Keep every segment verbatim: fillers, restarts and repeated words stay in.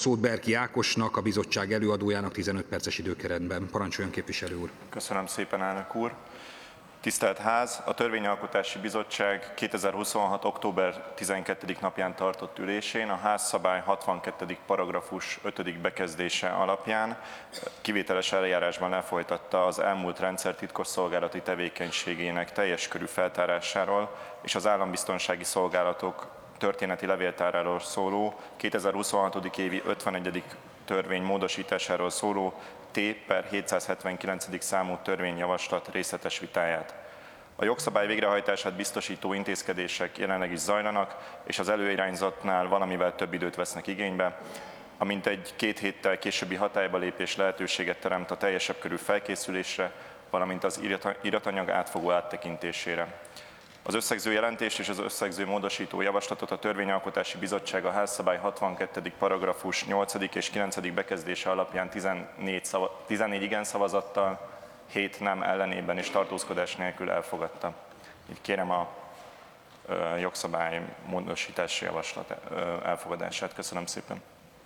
szót Berki Ákosnak, a bizottság előadójának tizenöt perces időkeretben. Parancsoljon, képviselő úr! Köszönöm szépen, elnök úr! Tisztelt Ház! A Törvényalkotási Bizottság kétezer-huszonhat. október tizenkettedik napján tartott ülésén a házszabály hatvankettedik paragrafus ötödik bekezdése alapján kivételes eljárásban lefolytatta az elmúlt rendszer titkosszolgálati tevékenységének teljes körű feltárásáról és az állambiztonsági szolgálatok történeti levéltáráról szóló kétezer-huszonhat. évi ötvenegyedik törvény módosításáról szóló T per hétszázhetvenkilencedik számú törvényjavaslat részletes vitáját. A jogszabály végrehajtását biztosító intézkedések jelenleg is zajlanak, és az előirányzatnál valamivel több időt vesznek igénybe, amint egy két héttel későbbi hatályba lépés lehetőséget teremt a teljesebb körű felkészülésre, valamint az iratanyag átfogó áttekintésére. Az összegző jelentést és az összegző módosító javaslatot a Törvényalkotási Bizottság a házszabály hatvankettedik paragrafus nyolcadik és kilencedik bekezdése alapján tizennégy, szava, tizennégy igen szavazattal, hét nem ellenében és tartózkodás nélkül elfogadta. Így kérem a ö, jogszabály módosítási javaslat ö, elfogadását. Köszönöm szépen.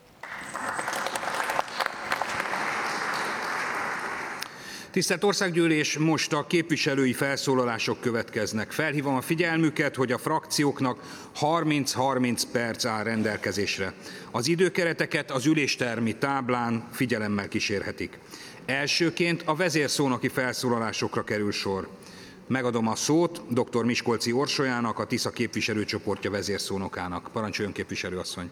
Tisztelt Országgyűlés, most a képviselői felszólalások következnek. Felhívom a figyelmüket, hogy a frakcióknak harminc-harminc perc áll rendelkezésre. Az időkereteket az üléstermi táblán figyelemmel kísérhetik. Elsőként a vezérszónoki felszólalásokra kerül sor. Megadom a szót dr. Miskolczi Orsolyának, a Tisza képviselőcsoportja vezérszónokának. Parancsoljon, képviselőasszony!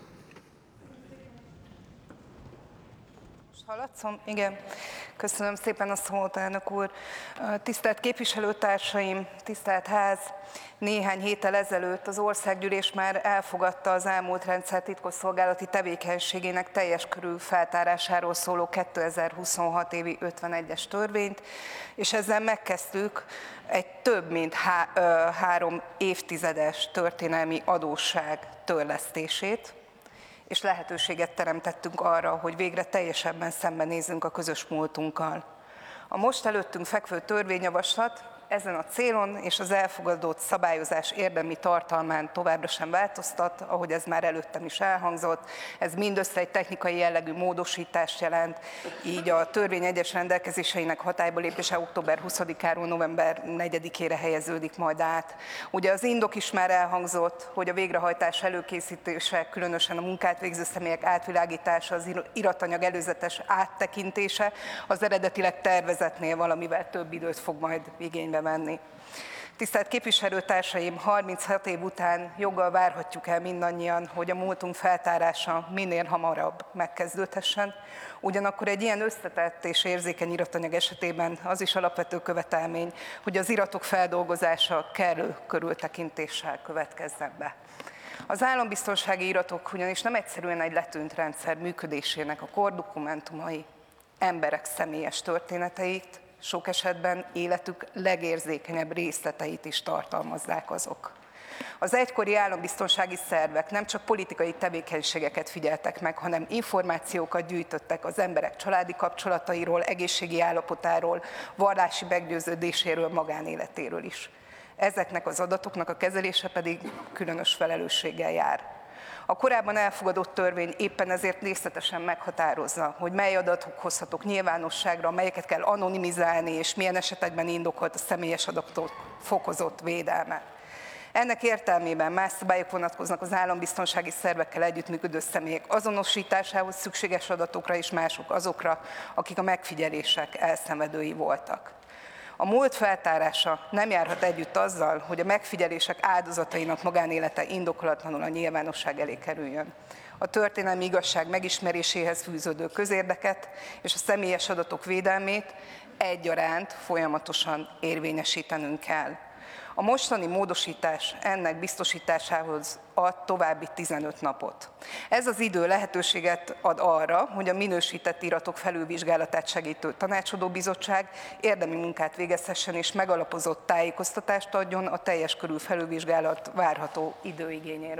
Hallatszom? Igen. Köszönöm szépen a szót, elnök úr. Tisztelt képviselőtársaim, tisztelt ház! Néhány héttel ezelőtt az Országgyűlés már elfogadta az elmúlt rendszer titkosszolgálati tevékenységének teljes körű feltárásáról szóló kétezer-huszonhat. évi ötvenegyes törvényt, és ezzel megkezdtük egy több mint há három évtizedes történelmi adósság törlesztését, és lehetőséget teremtettünk arra, hogy végre teljesebben szembenézzünk a közös múltunkkal. A most előttünk fekvő törvényjavaslat ezen a célon és az elfogadott szabályozás érdemi tartalmán továbbra sem változtat, ahogy ez már előttem is elhangzott. Ez mindössze egy technikai jellegű módosítást jelent, így a törvény egyes rendelkezéseinek hatályba lépése október huszadikáról november negyedikére helyeződik majd át. Ugye az indok is már elhangzott, hogy a végrehajtás előkészítése, különösen a munkát végző személyek átvilágítása, az iratanyag előzetes áttekintése az eredetileg tervezetnél valamivel több időt fog majd igénybe venni. Tisztelt képviselőtársaim, harminchat év után joggal várhatjuk el mindannyian, hogy a múltunk feltárása minél hamarabb megkezdődhessen. Ugyanakkor egy ilyen összetett és érzékeny iratanyag esetében az is alapvető követelmény, hogy az iratok feldolgozása kellő körültekintéssel következzen be. Az állambiztonsági iratok ugyanis nem egyszerűen egy letűnt rendszer működésének a kordokumentumai, emberek személyes történeteit, sok esetben életük legérzékenyebb részleteit is tartalmazzák azok. Az egykori állambiztonsági szervek nem csak politikai tevékenységeket figyeltek meg, hanem információkat gyűjtöttek az emberek családi kapcsolatairól, egészségi állapotáról, vallási meggyőződéséről, magánéletéről is. Ezeknek az adatoknak a kezelése pedig különös felelősséggel jár. A korábban elfogadott törvény éppen ezért részletesen meghatározza, hogy mely adatok hozhatók nyilvánosságra, melyeket kell anonimizálni, és milyen esetekben indokolt a személyes adatok fokozott védelme. Ennek értelmében más szabályok vonatkoznak az állambiztonsági szervekkel együttműködő személyek azonosításához szükséges adatokra, és mások azokra, akik a megfigyelések elszenvedői voltak. A múlt feltárása nem járhat együtt azzal, hogy a megfigyelések áldozatainak magánélete indokolatlanul a nyilvánosság elé kerüljön. A történelmi igazság megismeréséhez fűződő közérdeket és a személyes adatok védelmét egyaránt folyamatosan érvényesítenünk kell. A mostani módosítás ennek biztosításához ad további tizenöt napot. Ez az idő lehetőséget ad arra, hogy a minősített iratok felülvizsgálatát segítő tanácsadóbizottság érdemi munkát végezhessen és megalapozott tájékoztatást adjon a teljes körű felülvizsgálat várható időigényéről.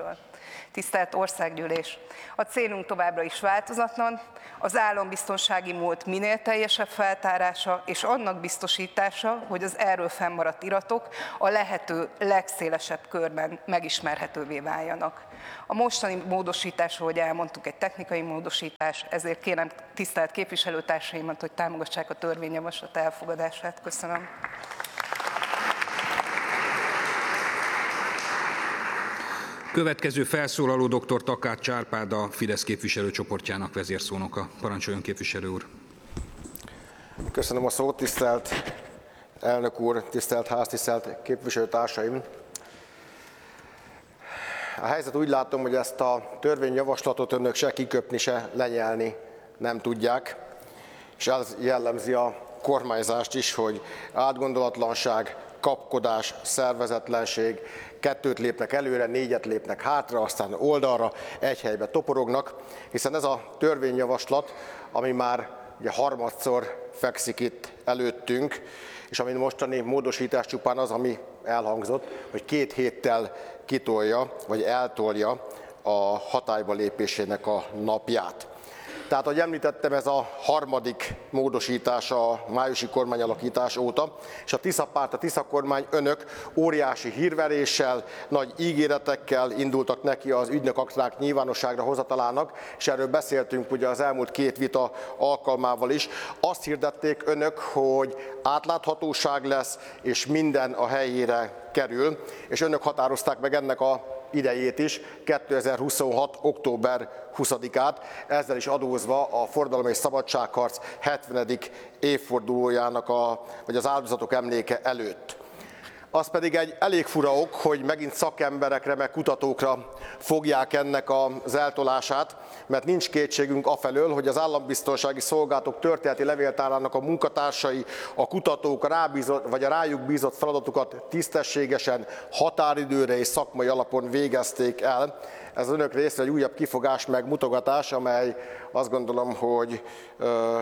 Tisztelt Országgyűlés! A célunk továbbra is változatlan, az állambiztonsági múlt minél teljesebb feltárása és annak biztosítása, hogy az erről fennmaradt iratok a lehető legszélesebb körben megismerhetővé váljanak. A mostani módosítás, ahogy elmondtuk, egy technikai módosítás, ezért kérem tisztelt képviselőtársaimat, hogy támogassák a törvényjavaslat elfogadását. Köszönöm. Következő felszólaló dr. Takács Árpád, a Fidesz képviselőcsoportjának vezérszónoka. Parancsoljon, képviselő úr! Köszönöm a szót, tisztelt elnök úr, tisztelt ház, tisztelt képviselőtársaim! A helyzet úgy látom, hogy ezt a törvényjavaslatot önök se kiköpni, se lenyelni nem tudják, és ez jellemzi a kormányzást is, hogy átgondolatlanság, kapkodás, szervezetlenség, kettőt lépnek előre, négyet lépnek hátra, aztán oldalra, egy helybe toporognak, hiszen ez a törvényjavaslat, ami már ugye harmadszor fekszik itt előttünk, és ami mostani módosítás csupán az, ami elhangzott, hogy két héttel kitolja, vagy eltolja a hatályba lépésének a napját. Tehát, ahogy említettem, ez a harmadik módosítás a májusi kormányalakítás óta, és a Tisza párt, a Tisza kormány, önök óriási hírveréssel, nagy ígéretekkel indultak neki az ügynökakták nyilvánosságra hozatalának, és erről beszéltünk ugye az elmúlt két vita alkalmával is. Azt hirdették önök, hogy átláthatóság lesz, és minden a helyére kerül, és önök határozták meg ennek a idejét is, kétezer-huszonhat. október huszadikát, ezzel is adózva a forradalom és szabadságharc hetvenedik évfordulójának, a, vagy az áldozatok emléke előtt. Az pedig egy elég fura ok, hogy megint szakemberekre, meg kutatókra fogják ennek az eltolását, mert nincs kétségünk afelől, hogy az állambiztonsági szolgálatok történeti levéltárának a munkatársai, a kutatók a rábízott, vagy a rájuk bízott feladatokat tisztességesen, határidőre és szakmai alapon végezték el. Ez az önök részre egy újabb kifogás, meg mutogatás, amely azt gondolom, hogy ö,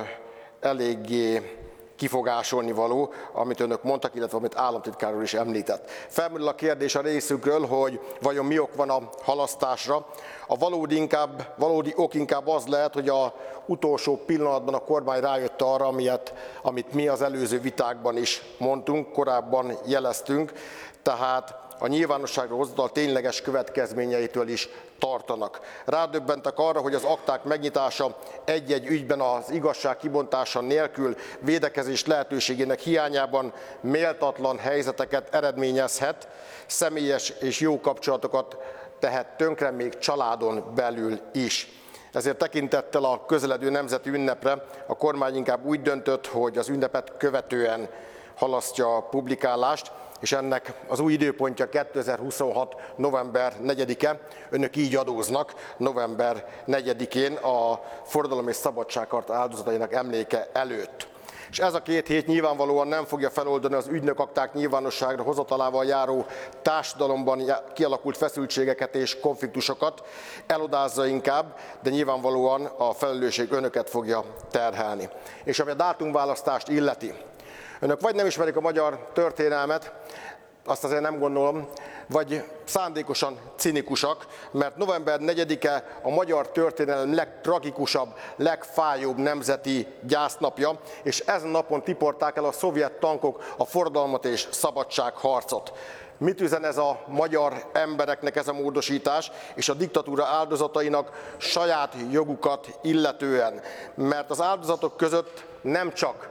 eléggé kifogásolni való, amit önök mondtak, illetve amit államtitkár úr is említett. Felmerül a kérdés a részükről, hogy vajon mi ok van a halasztásra. A valódi, inkább, valódi ok inkább az lehet, hogy az utolsó pillanatban a kormány rájött arra, amilyet, amit mi az előző vitákban is mondtunk, korábban jeleztünk, tehát a nyilvánosságra hozatal tényleges következményeitől is tartanak. Rádöbbentek arra, hogy az akták megnyitása egy-egy ügyben az igazság kibontása nélkül, védekezés lehetőségének hiányában méltatlan helyzeteket eredményezhet, személyes és jó kapcsolatokat tehet tönkre, még családon belül is. Ezért tekintettel a közeledő nemzeti ünnepre a kormány inkább úgy döntött, hogy az ünnepet követően halasztja a publikálást, és ennek az új időpontja kétezer-huszonhat. november negyedike, önök így adóznak november negyedikén a forradalom és szabadságharc áldozatainak emléke előtt. És ez a két hét nyilvánvalóan nem fogja feloldani az ügynökakták nyilvánosságra hozatalával járó társadalomban kialakult feszültségeket és konfliktusokat, elodázza inkább, de nyilvánvalóan a felelősség önöket fogja terhelni. És ami a dátumválasztást illeti, önök vagy nem ismerik a magyar történelmet, azt azért nem gondolom, vagy szándékosan cinikusak, mert november negyedike a magyar történelem legtragikusabb, legfájóbb nemzeti gyásznapja, és ezen napon tiporták el a szovjet tankok a forradalmat és szabadságharcot. Mit üzen ez a magyar embereknek ez a módosítás, és a diktatúra áldozatainak saját jogukat illetően? Mert az áldozatok között nem csak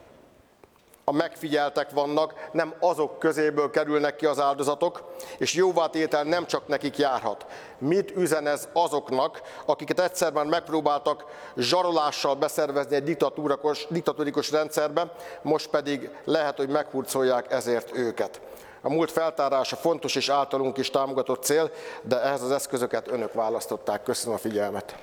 a megfigyeltek vannak, nem azok közéből kerülnek ki az áldozatok, és jóvátétel nem csak nekik járhat. Mit üzen ez azoknak, akiket egyszer már megpróbáltak zsarolással beszervezni egy diktatórikus rendszerbe, most pedig lehet, hogy meghurcolják ezért őket. A múlt feltárása fontos és általunk is támogatott cél, de ehhez az eszközöket önök választották. Köszönöm a figyelmet.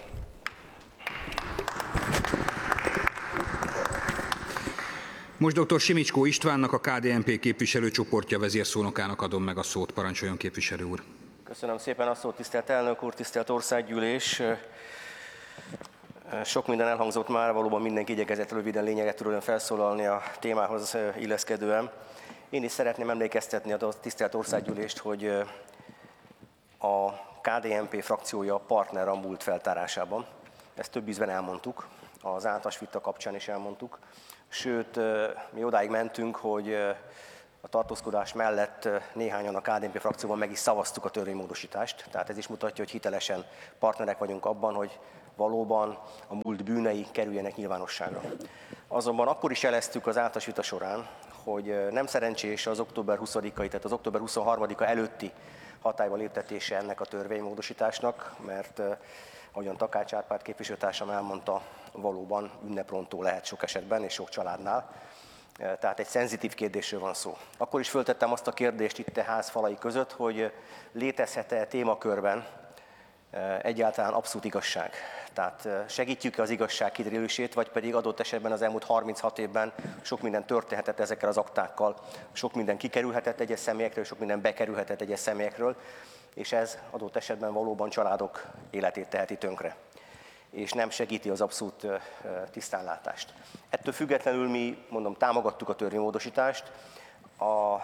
Most dr. Simicskó Istvánnak, a ká dé en pé képviselőcsoportja vezérszónokának adom meg a szót. Parancsoljon, képviselő úr! Köszönöm szépen a szót, tisztelt elnök úr, tisztelt országgyűlés! Sok minden elhangzott már, valóban mindenki igyekezett röviden, lényegetről felszólalni a témához illeszkedően. Én is szeretném emlékeztetni a tisztelt országgyűlést, hogy a ká dé en pé frakciója partner a múlt feltárásában. Ezt több ízben elmondtuk, az általános vita kapcsán is elmondtuk. Sőt, mi odáig mentünk, hogy a tartózkodás mellett néhányan a ká dé en pé frakcióban meg is szavaztuk a törvénymódosítást. Tehát ez is mutatja, hogy hitelesen partnerek vagyunk abban, hogy valóban a múlt bűnei kerüljenek nyilvánosságra. Azonban akkor is jeleztük az általános vita során, hogy nem szerencsés az október huszadikai, tehát az október huszonharmadika előtti hatályba léptetése ennek a törvénymódosításnak, mert ahogyan Takács Árpád képviselőtársam elmondta, valóban ünneprontó lehet sok esetben és sok családnál. Tehát egy szenzitív kérdésről van szó. Akkor is föltettem azt a kérdést itt a ház falai között, hogy létezhet-e témakörben egyáltalán abszolút igazság. Tehát segítjük-e az igazság kiderülését, vagy pedig adott esetben az elmúlt harminchat évben sok minden történhetett ezekkel az aktákkal, sok minden kikerülhetett egyes személyekről, sok minden bekerülhetett egyes személyekről, és ez adott esetben valóban családok életét teheti tönkre, és nem segíti az abszolút tisztánlátást. Ettől függetlenül mi, mondom, támogattuk a törvénymódosítást. A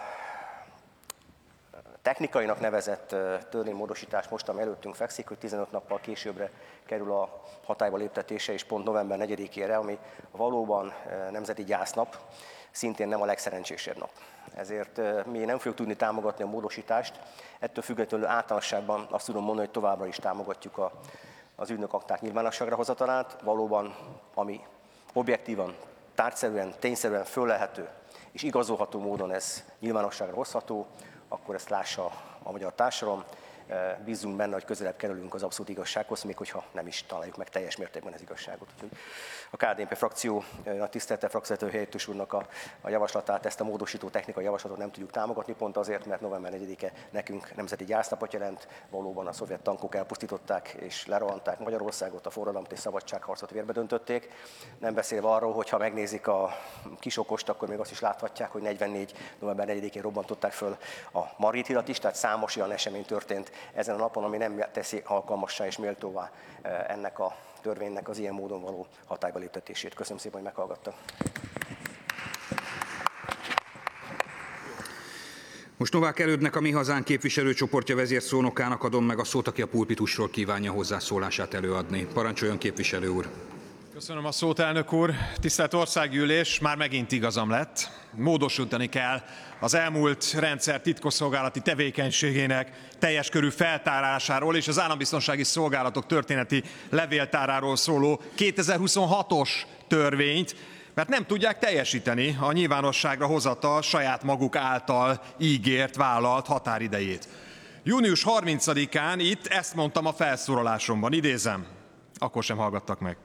technikainak nevezett törvénymódosítás most, ami előttünk fekszik, hogy tizenöt nappal későbbre kerül a hatályba léptetése, és pont november negyedikére, ami valóban nemzeti gyásznap, szintén nem a legszerencsésebb nap. Ezért mi nem fogjuk tudni támogatni a módosítást. Ettől függetlenül általánosságban azt tudom mondani, hogy továbbra is támogatjuk a, az ügynökakták nyilvánosságra hozatalát. Valóban, ami objektívan, tárgyszerűen, tényszerűen föllelhető és igazolható módon ez nyilvánosságra hozható, akkor ezt lássa a magyar társadalom. Bízzunk benne, hogy közelebb kerülünk az abszolút igazsághoz, még hogyha nem is találjuk meg teljes mértékben az igazságot. Úgyhogy a ká dé en pé frakció, a tisztelte frakcióvezető helyettes úrnak a, a javaslatát, ezt a módosító technikai javaslatot nem tudjuk támogatni, pont azért, mert november negyedike nekünk nemzeti gyásznapot jelent. Valóban a szovjet tankok elpusztították és lerohanták Magyarországot, a forradalmat és szabadságharcot vérbe döntötték. Nem beszélve arról, hogy ha megnézik a kisokost, akkor még azt is láthatják, hogy negyvennégy november negyedikén robbantották föl a Margit hidat is, tehát számos olyan esemény történt ezen a napon, ami nem teszi alkalmassá és méltóvá ennek a törvénynek az ilyen módon való hatályba léptetését. Köszönöm szépen, hogy meghallgattak. Most Novák Erődnek, a Mi Hazánk képviselőcsoportja vezérszónokának adom meg a szót, aki a pulpitusról kívánja hozzászólását előadni. Parancsoljon, képviselő úr! Köszönöm a szót, elnök úr! Tisztelt Országgyűlés, már megint igazam lett. Módosítani kell az elmúlt rendszer titkosszolgálati tevékenységének teljes körű feltárásáról és az állambiztonsági szolgálatok történeti levéltáráról szóló kétezer-huszonhatos törvényt, mert nem tudják teljesíteni a nyilvánosságra hozatal saját maguk által ígért, vállalt határidejét. június harmincadikán itt ezt mondtam a felszólalásomban, idézem, akkor sem hallgattak meg.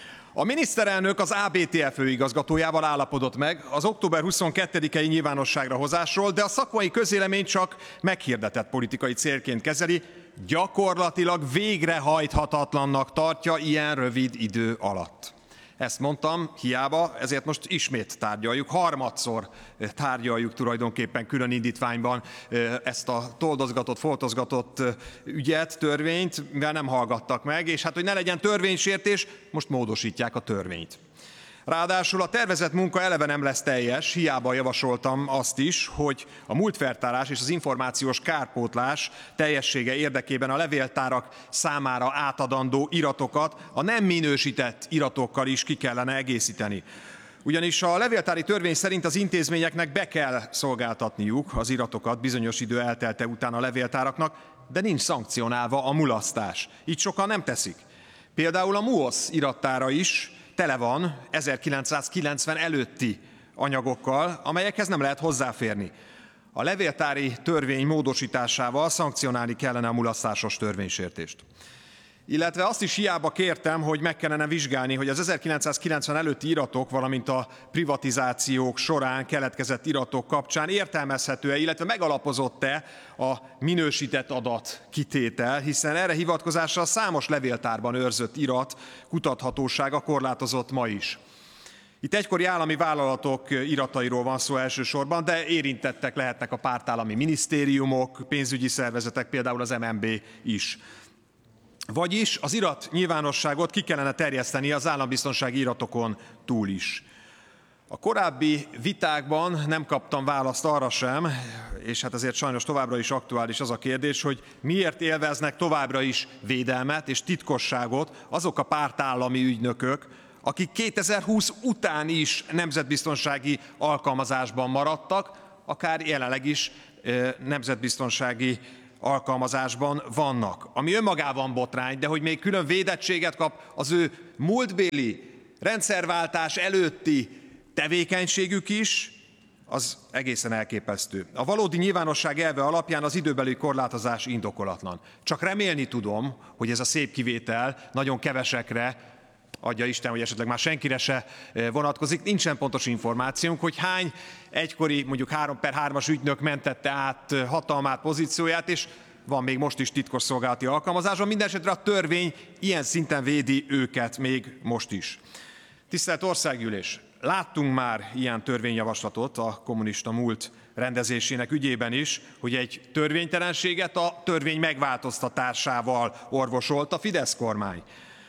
A miniszterelnök az á bé té e főigazgatójával állapodott meg az október huszonkettedikei nyilvánosságra hozásról, de a szakmai közélemény csak meghirdetett politikai célként kezeli, gyakorlatilag végrehajthatatlannak tartja ilyen rövid idő alatt. Ezt mondtam, hiába, ezért most ismét tárgyaljuk, harmadszor tárgyaljuk tulajdonképpen külön indítványban ezt a toldozgatott, foltozgatott ügyet, törvényt, mivel nem hallgattak meg, és hát, hogy ne legyen törvénysértés, most módosítják a törvényt. Ráadásul a tervezett munka eleve nem lesz teljes, hiába javasoltam azt is, hogy a múltfeltárás és az információs kárpótlás teljessége érdekében a levéltárak számára átadandó iratokat a nem minősített iratokkal is ki kellene egészíteni. Ugyanis a levéltári törvény szerint az intézményeknek be kell szolgáltatniuk az iratokat bizonyos idő eltelte után a levéltáraknak, de nincs szankcionálva a mulasztás. Így sokan nem teszik. Például a MUOSZ irattára is tele van ezerkilencszázkilencven előtti anyagokkal, amelyekhez nem lehet hozzáférni. A levéltári törvény módosításával szankcionálni kellene a mulasztásos törvénysértést. Illetve azt is hiába kértem, hogy meg kellene vizsgálni, hogy az ezerkilencszázkilencven előtti iratok, valamint a privatizációk során keletkezett iratok kapcsán értelmezhető-e, illetve megalapozott-e a minősített adat kitétel, hiszen erre hivatkozással számos levéltárban őrzött irat kutathatósága korlátozott ma is. Itt egykori állami vállalatok iratairól van szó elsősorban, de érintettek lehetnek a pártállami minisztériumok, pénzügyi szervezetek, például az em en bé is. Vagyis az irat nyilvánosságot ki kellene terjeszteni az állambiztonsági iratokon túl is. A korábbi vitákban nem kaptam választ arra sem, és hát ezért sajnos továbbra is aktuális az a kérdés, hogy miért élveznek továbbra is védelmet és titkosságot azok a pártállami ügynökök, akik kétezer-húsz után is nemzetbiztonsági alkalmazásban maradtak, akár jelenleg is nemzetbiztonsági alkalmazásban vannak. Ami önmagában botrány, de hogy még külön védettséget kap az ő múltbéli, rendszerváltás előtti tevékenységük is, az egészen elképesztő. A valódi nyilvánosság elve alapján az időbeli korlátozás indokolatlan. Csak remélni tudom, hogy ez a szép kivétel nagyon kevesekre, adja Isten, hogy esetleg már senkire se vonatkozik. Nincsen pontos információnk, hogy hány egykori, mondjuk három per hármas ügynök mentette át hatalmát, pozícióját, és van még most is titkosszolgálati alkalmazásban. Mindenesetre a törvény ilyen szinten védi őket még most is. Tisztelt Országgyűlés! Láttunk már ilyen törvényjavaslatot a kommunista múlt rendezésének ügyében is, hogy egy törvénytelenséget a törvény megváltoztatásával orvosolt a Fidesz kormány.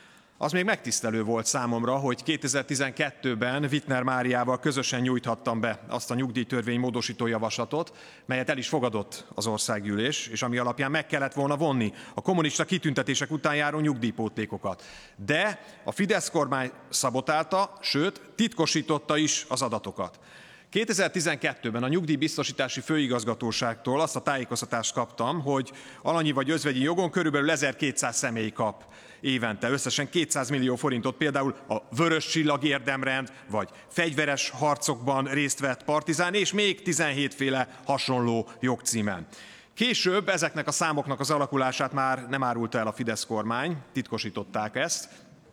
Az még megtisztelő volt számomra, hogy kétezer-tizenkettőben Wittner Máriával közösen nyújthattam be azt a nyugdíjtörvény módosító javaslatot, melyet el is fogadott az Országgyűlés, és ami alapján meg kellett volna vonni a kommunista kitüntetések után járó nyugdíjpótlékokat. De a Fidesz kormány szabotálta, sőt, titkosította is az adatokat. kétezer-tizenkettőben a Nyugdíjbiztosítási Főigazgatóságtól azt a tájékoztatást kaptam, hogy alanyi vagy özvegyi jogon körülbelül ezerkétszáz személy kap évente összesen kétszáz millió forintot, például a Vörös Csillag érdemrend, vagy fegyveres harcokban részt vett partizán, és még tizenhét féle hasonló jogcímen. Később ezeknek a számoknak az alakulását már nem árulta el a Fidesz kormány, titkosították ezt,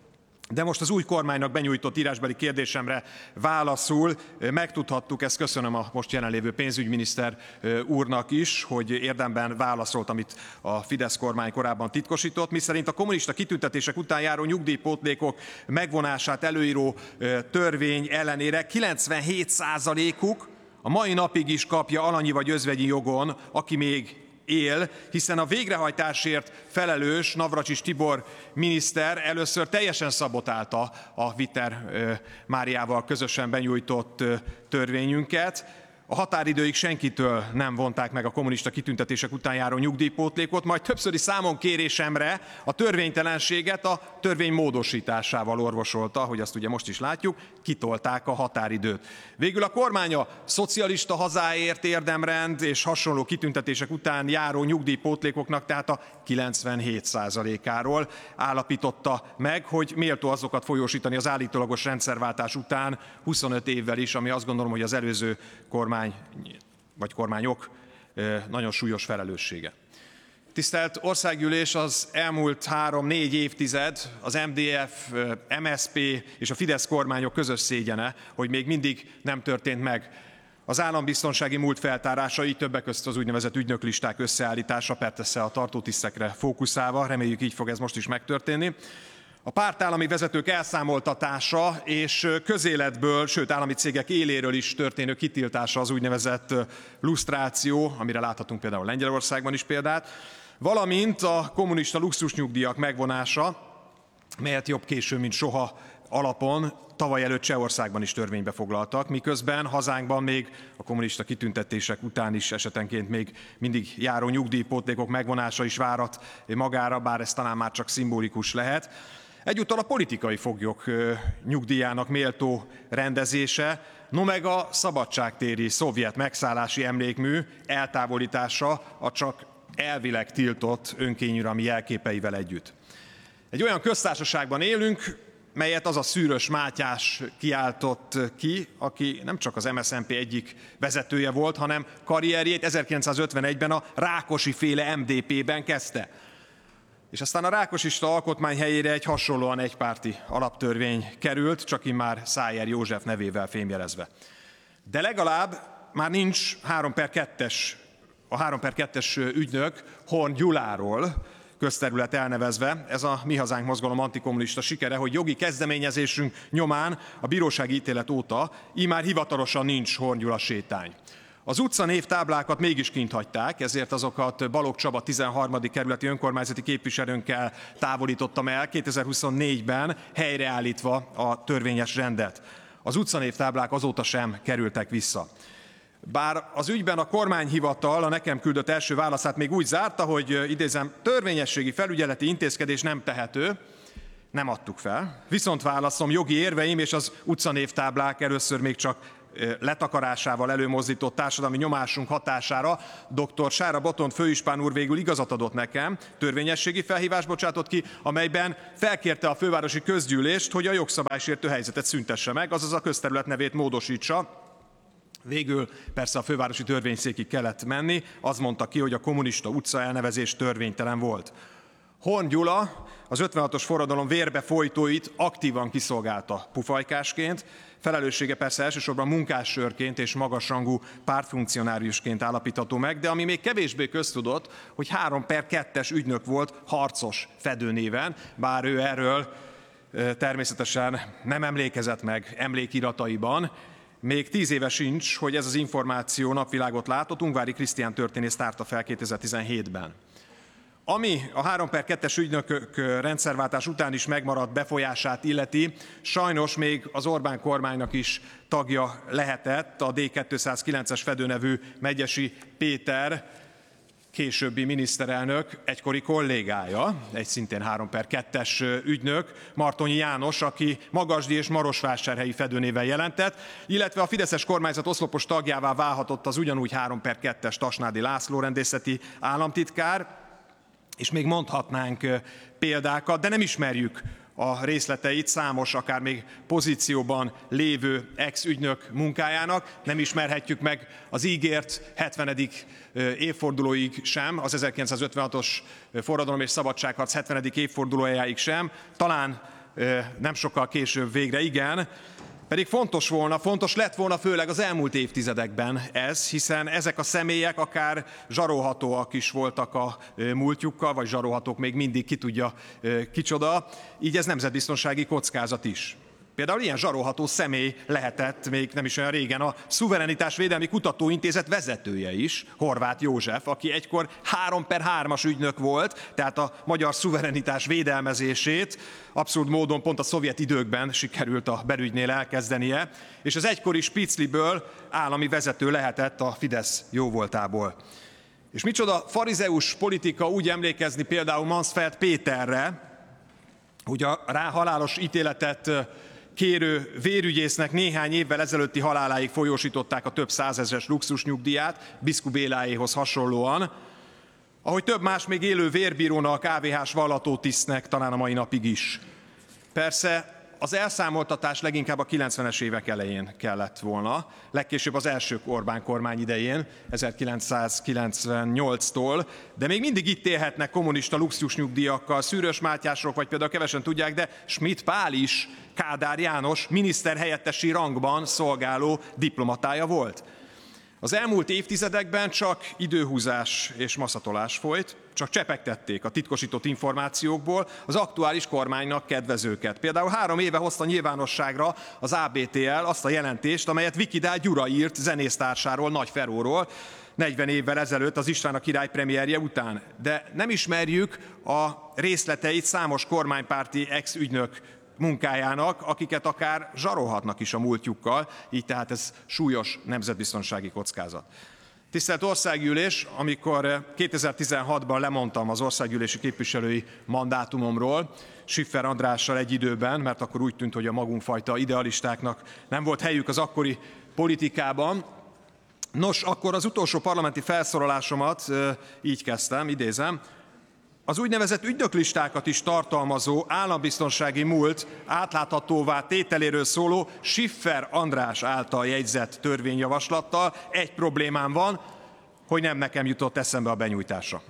de most az új kormánynak benyújtott írásbeli kérdésemre válaszul megtudhattuk, ezt köszönöm a most jelenlévő pénzügyminiszter úrnak is, hogy érdemben válaszolt, amit a Fidesz kormány korábban titkosított, miszerint a kommunista kitüntetések után járó nyugdíjpótlékok megvonását előíró törvény ellenére kilencvenhét százalékuk a mai napig is kapja alanyi vagy özvegyi jogon, aki még él, hiszen a végrehajtásért felelős Navracsics Tibor miniszter először teljesen szabotálta a Wittner Máriával közösen benyújtott törvényünket. A határidőig senkitől nem vonták meg a kommunista kitüntetések után járó nyugdíjpótlékot, majd többszöri számon kérésemre a törvénytelenséget a törvény módosításával orvosolta, hogy azt ugye most is látjuk, kitolták a határidőt. Végül a kormány a szocialista hazáért érdemrend és hasonló kitüntetések után járó nyugdíjpótlékoknak, tehát a kilencvenhét százalékáról állapította meg, hogy méltó azokat folyósítani az állítólagos rendszerváltás után huszonöt évvel is, ami azt gondolom, hogy az előző kormány vagy kormányok nagyon súlyos felelőssége. Tisztelt Országgyűlés, az elmúlt három-négy évtized az em dé ef, em es zé pé és a Fidesz kormányok közös szégyene, hogy még mindig nem történt meg az állambiztonsági múlt feltárása, így többek között az úgynevezett ügynöklisták összeállítása, persze a tartótisztekre fókuszálva, reméljük így fog ez most is megtörténni. A pártállami vezetők elszámoltatása és közéletből, sőt állami cégek éléről is történő kitiltása, az úgynevezett lusztráció, amire láthatunk például Lengyelországban is példát, valamint a kommunista luxusnyugdíjak megvonása, melyet jobb késő, mint soha alapon tavaly előtt Csehországban is törvénybe foglaltak, miközben hazánkban még a kommunista kitüntetések után is esetenként még mindig járó nyugdíjpótlékok megvonása is várat magára, bár ez talán már csak szimbolikus lehet. Egyúttal a politikai foglyok nyugdíjának méltó rendezése, no meg a szabadságtéri szovjet megszállási emlékmű eltávolítása a csak elvileg tiltott önkényuralmi jelképeivel együtt. Egy olyan köztársaságban élünk, melyet az a Szűrös Mátyás kiáltott ki, aki nem csak az em es zé en pé egyik vezetője volt, hanem karrierjét ezerkilencszázötvenegyben a Rákosi-féle em dé pében kezdte. És aztán a rákosista alkotmány helyére egy hasonlóan egypárti alaptörvény került, csak immár Szájer József nevével fémjelezve. De legalább már nincs három per kettes, a három per kettes ügynök Horn Gyuláról közterület elnevezve. Ez a Mi Hazánk mozgalom antikommunista sikere, hogy jogi kezdeményezésünk nyomán a bírósági ítélet óta immár hivatalosan nincs Horn Gyula sétány. Az utcanévtáblákat mégis kint hagyták, ezért azokat Balogh Csaba tizenharmadik kerületi önkormányzati képviselőnkkel távolítottam el kétezer-huszonnégyben, helyreállítva a törvényes rendet. Az utcanévtáblák azóta sem kerültek vissza. Bár az ügyben a kormányhivatal a nekem küldött első válaszát még úgy zárta, hogy idézem, törvényességi felügyeleti intézkedés nem tehető, nem adtuk fel. Viszont válaszom, jogi érveim és az utcanévtáblák először még csak letakarásával előmozdított társadalmi nyomásunk hatására dr. Sára Botond főispán úr végül igazat adott nekem, törvényességi felhívást bocsátott ki, amelyben felkérte a fővárosi közgyűlést, hogy a jogszabálysértő helyzetet szüntesse meg, azaz a közterület nevét módosítsa. Végül persze a fővárosi törvényszékig kellett menni, az mondta ki, hogy a kommunista utca elnevezés törvénytelen volt. Horn Gyula az ötvenhatos forradalom vérbe folytóit aktívan kiszolgálta pufajkásként, felelőssége persze elsősorban munkássörként és magasrangú pártfunkcionáriusként állapítható meg, de ami még kevésbé köztudott, hogy három per kettes ügynök volt Harcos fedőnéven, bár ő erről természetesen nem emlékezett meg emlékirataiban. Még tíz éve sincs, hogy ez az információ napvilágot látott, Ungvári Krisztián történész tárta fel kétezer-tizenhétben. Ami a három per kettes ügynökök rendszerváltás után is megmaradt befolyását illeti, sajnos még az Orbán kormánynak is tagja lehetett a D kétszázkilences fedőnevű Megyesi Péter, későbbi miniszterelnök egykori kollégája, egy szintén három per kettes ügynök, Martonyi János, aki Magasdi és Marosvásárhelyi fedőnéven jelentett, illetve a fideszes kormányzat oszlopos tagjává válhatott az ugyanúgy három per kettes Tasnádi László rendészeti államtitkár, és még mondhatnánk példákat, de nem ismerjük a részleteit számos, akár még pozícióban lévő ex-ügynök munkájának. Nem ismerhetjük meg az ígért hetvenedik évfordulóig sem, az ezerkilencszázötvenhatos forradalom és szabadságharc hetvenedik évfordulójáig sem, talán nem sokkal később végre igen, pedig fontos volna, fontos lett volna főleg az elmúlt évtizedekben ez, hiszen ezek a személyek akár zsarolhatóak is voltak a múltjukkal, vagy zsarolhatók még mindig, ki tudja kicsoda, így ez nemzetbiztonsági kockázat is. Például ilyen zsarolható személy lehetett még nem is olyan régen a Szuverenitásvédelmi Kutatóintézet vezetője is, Horváth József, aki egykor három per hármas ügynök volt, tehát a magyar szuverenitás védelmezését abszurd módon pont a szovjet időkben sikerült a belügynél elkezdenie, és az egykori Spicliből állami vezető lehetett a Fidesz jóvoltából. És micsoda farizeus politika úgy emlékezni például Mansfeld Péterre, hogy a rá halálos ítéletet kérő vérügyésznek néhány évvel ezelőtti haláláig folyósították a több százezres luxusnyugdíját, Biszku Béláéhoz hasonlóan, ahogy több más még élő vérbírónak, á vé hás vallatótisztnek talán a mai napig is. Persze az elszámoltatás leginkább a kilencvenes évek elején kellett volna, legkésőbb az első Orbán kormány idején, ezerkilencszázkilencvennyolctól, de még mindig itt élhetnek kommunista luxusnyugdíjakkal, Szűrös Mátyások, vagy például kevesen tudják, de Schmidt Pál is Kádár János miniszterhelyettesi rangban szolgáló diplomatája volt. Az elmúlt évtizedekben csak időhúzás és maszatolás folyt, csak csepegtették a titkosított információkból az aktuális kormánynak kedvezőket. Például három éve hozta nyilvánosságra az á bé té el azt a jelentést, amelyet Vikidál Gyura írt zenésztársáról, Nagy Feróról, negyven évvel ezelőtt az István a király premierje után. De nem ismerjük a részleteit számos kormánypárti ex-ügynök munkájának, akiket akár zsarolhatnak is a múltjukkal, így tehát ez súlyos nemzetbiztonsági kockázat. Tisztelt Országgyűlés, amikor kétezer-tizenhatban lemondtam az országgyűlési képviselői mandátumomról, Schiffer Andrással egy időben, mert akkor úgy tűnt, hogy a magunkfajta idealistáknak nem volt helyük az akkori politikában. Nos, akkor az utolsó parlamenti felszólalásomat így kezdtem, idézem, az úgynevezett ügynöklistákat is tartalmazó állambiztonsági múlt átláthatóvá tételéről szóló Schiffer András által jegyzett törvényjavaslattal egy problémám van, hogy nem nekem jutott eszembe a benyújtása.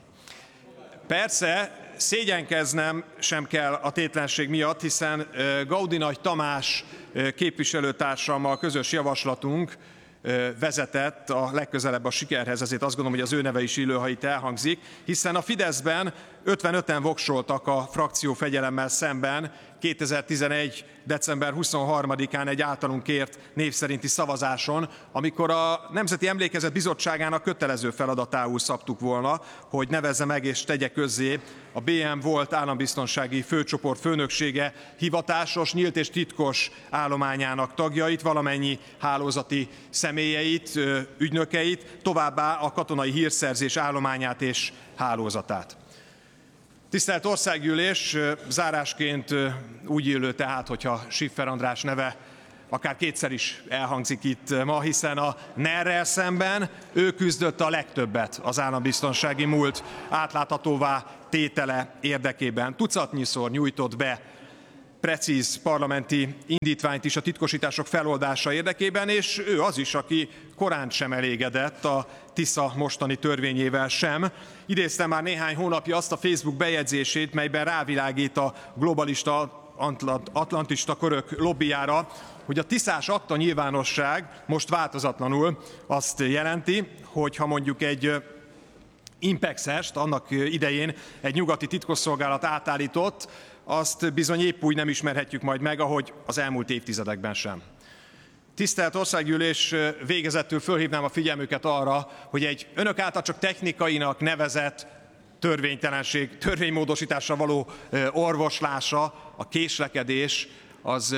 Persze, szégyenkeznem sem kell a tétlenség miatt, hiszen Gaudi Nagy Tamás képviselőtársammal közös javaslatunk vezetett a legközelebb a sikerhez, ezért azt gondolom, hogy az ő neve is illő, ha itt elhangzik, hiszen a Fideszben ötvenöten voksoltak a frakció fegyelemmel szemben kétezer-tizenegy. december huszonharmadikán egy általunk kért név szerinti szavazáson, amikor a Nemzeti Emlékezet Bizottságának kötelező feladatául szabtuk volna, hogy nevezze meg és tegye közzé a bé em volt állambiztonsági főcsoport főnöksége hivatásos, nyílt és titkos állományának tagjait, valamennyi hálózati személyeit, ügynökeit, továbbá a katonai hírszerzés állományát és hálózatát. Tisztelt Országgyűlés, zárásként úgy illő tehát, hogyha Schiffer András neve akár kétszer is elhangzik itt ma, hiszen a nerrel szemben ő küzdött a legtöbbet az állambiztonsági múlt átláthatóvá tétele érdekében. Tucatnyiszor nyújtott be precíz parlamenti indítványt is a titkosítások feloldása érdekében, és ő az is, aki korán sem elégedett a Tisza mostani törvényével sem. Idéztem már néhány hónapja azt a Facebook bejegyzését, melyben rávilágít a globalista, atlantista körök lobbyjára, hogy a tiszás akta nyilvánosság most változatlanul azt jelenti, hogy ha mondjuk egy Impexest annak idején egy nyugati titkosszolgálat átállított, azt bizony épp úgy nem ismerhetjük majd meg, ahogy az elmúlt évtizedekben sem. Tisztelt Országgyűlés, végezetül fölhívnám a figyelmüket arra, hogy egy önök által csak technikainak nevezett törvénytelenség, törvénymódosításra való orvoslása, a késlekedés, az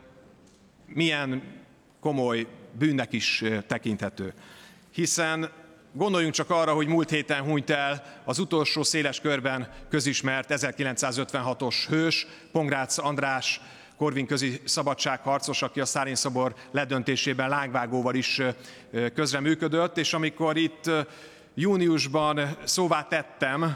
milyen komoly bűnnek is tekinthető. Hiszen gondoljunk csak arra, hogy múlt héten hunyt el az utolsó széles körben közismert ezerkilencszázötvenhatos hős, Pongrácz András, korvinközi szabadságharcos, aki a Sztálinszobor ledöntésében lángvágóval is közreműködött, és amikor itt júniusban szóvá tettem,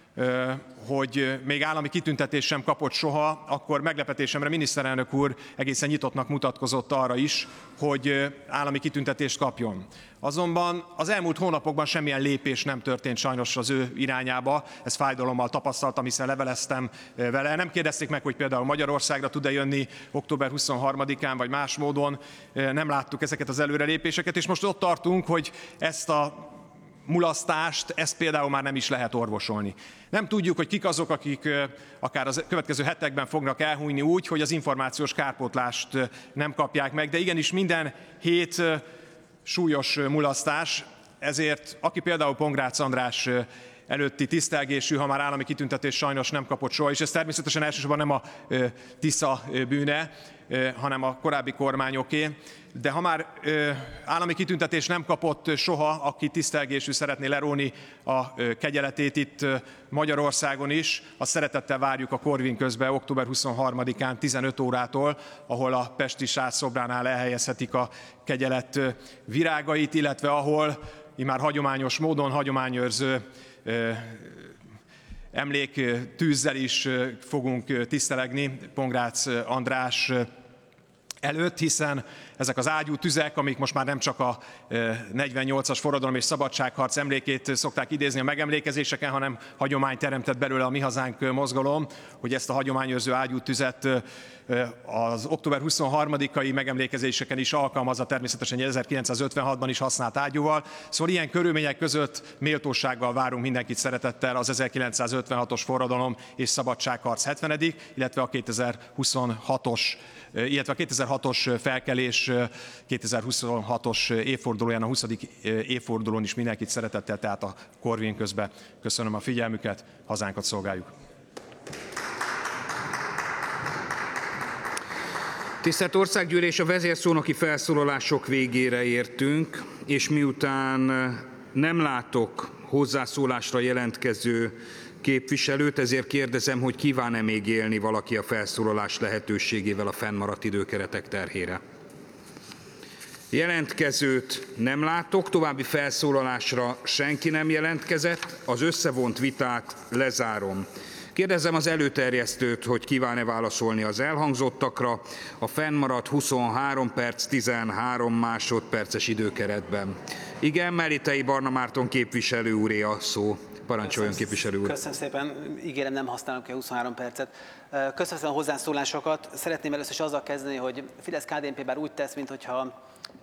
hogy még állami kitüntetést sem kapott soha, akkor meglepetésemre miniszterelnök úr egészen nyitottnak mutatkozott arra is, hogy állami kitüntetést kapjon. Azonban az elmúlt hónapokban semmilyen lépés nem történt sajnos az ő irányába, ezt fájdalommal tapasztaltam, hiszen leveleztem vele. Nem kérdezték meg, hogy például Magyarországra tud-e jönni október huszonharmadikán, vagy más módon. Nem láttuk ezeket az előrelépéseket, és most ott tartunk, hogy ezt a mulasztást, ezt például már nem is lehet orvosolni. Nem tudjuk, hogy kik azok, akik akár az következő hetekben fognak elhunyni úgy, hogy az információs kárpótlást nem kapják meg, de igenis minden hét súlyos mulasztás, ezért aki például Pongrácz András előtti tisztelgésű, ha már állami kitüntetés sajnos nem kapott soha, és ez természetesen elsősorban nem a Tisza bűne, hanem a korábbi kormányoké. De ha már állami kitüntetés nem kapott soha, aki tisztelgésű szeretné leróni a kegyeletét itt Magyarországon is, azt szeretettel várjuk a Korvin közbe október huszonharmadikán tizenöt órától, ahol a pesti Sász szobránál elhelyezhetik a kegyelet virágait, illetve ahol immár hagyományos módon, hagyományőrző emléktűzzel is fogunk tisztelegni Pongrácz András előtt, hiszen ezek az ágyú tüzek, amik most már nem csak a negyvennyolcas forradalom és szabadságharc emlékét szokták idézni a megemlékezéseken, hanem hagyomány teremtett belőle a Mi Hazánk mozgalom, hogy ezt a hagyományőrző ágyú tüzet az október huszonharmadikai megemlékezéseken is alkalmazza, természetesen ezerkilencszázötvenhatban is használt ágyúval. Szóval ilyen körülmények között méltósággal várunk mindenkit szeretettel az ezerkilencszázötvenhatos forradalom és szabadságharc hetvenedik illetve a kétezer-huszonhatos illetve a kétezer-hatos felkelés kétezer-huszonhatos évfordulóján, a huszadik évfordulón is mindenkit szeretettel, tehát a Korvin közbe. Köszönöm a figyelmüket, hazánkat szolgáljuk. Tisztelt Országgyűlés, a vezérszónoki felszólalások végére értünk, és miután nem látok hozzászólásra jelentkező képviselőt, ezért kérdezem, hogy kíván-e még élni valaki a felszólalás lehetőségével a fennmaradt időkeretek terhére. Jelentkezőt nem látok, további felszólalásra senki nem jelentkezett, az összevont vitát lezárom. Kérdezem az előterjesztőt, hogy kíván-e válaszolni az elhangzottakra a fennmaradt huszonhárom perc, tizenhárom másodperces időkeretben. Igen, Melitei Barna Márton képviselő úré a szó. Parancsoljon, köszönöm, képviselő úr. Köszönöm szépen, ígérem, nem használunk el huszonhárom percet. Köszönöm a hozzászólásokat. Szeretném először is azzal kezdeni, hogy Fidesz-ká dé en pé bár úgy tesz, mintha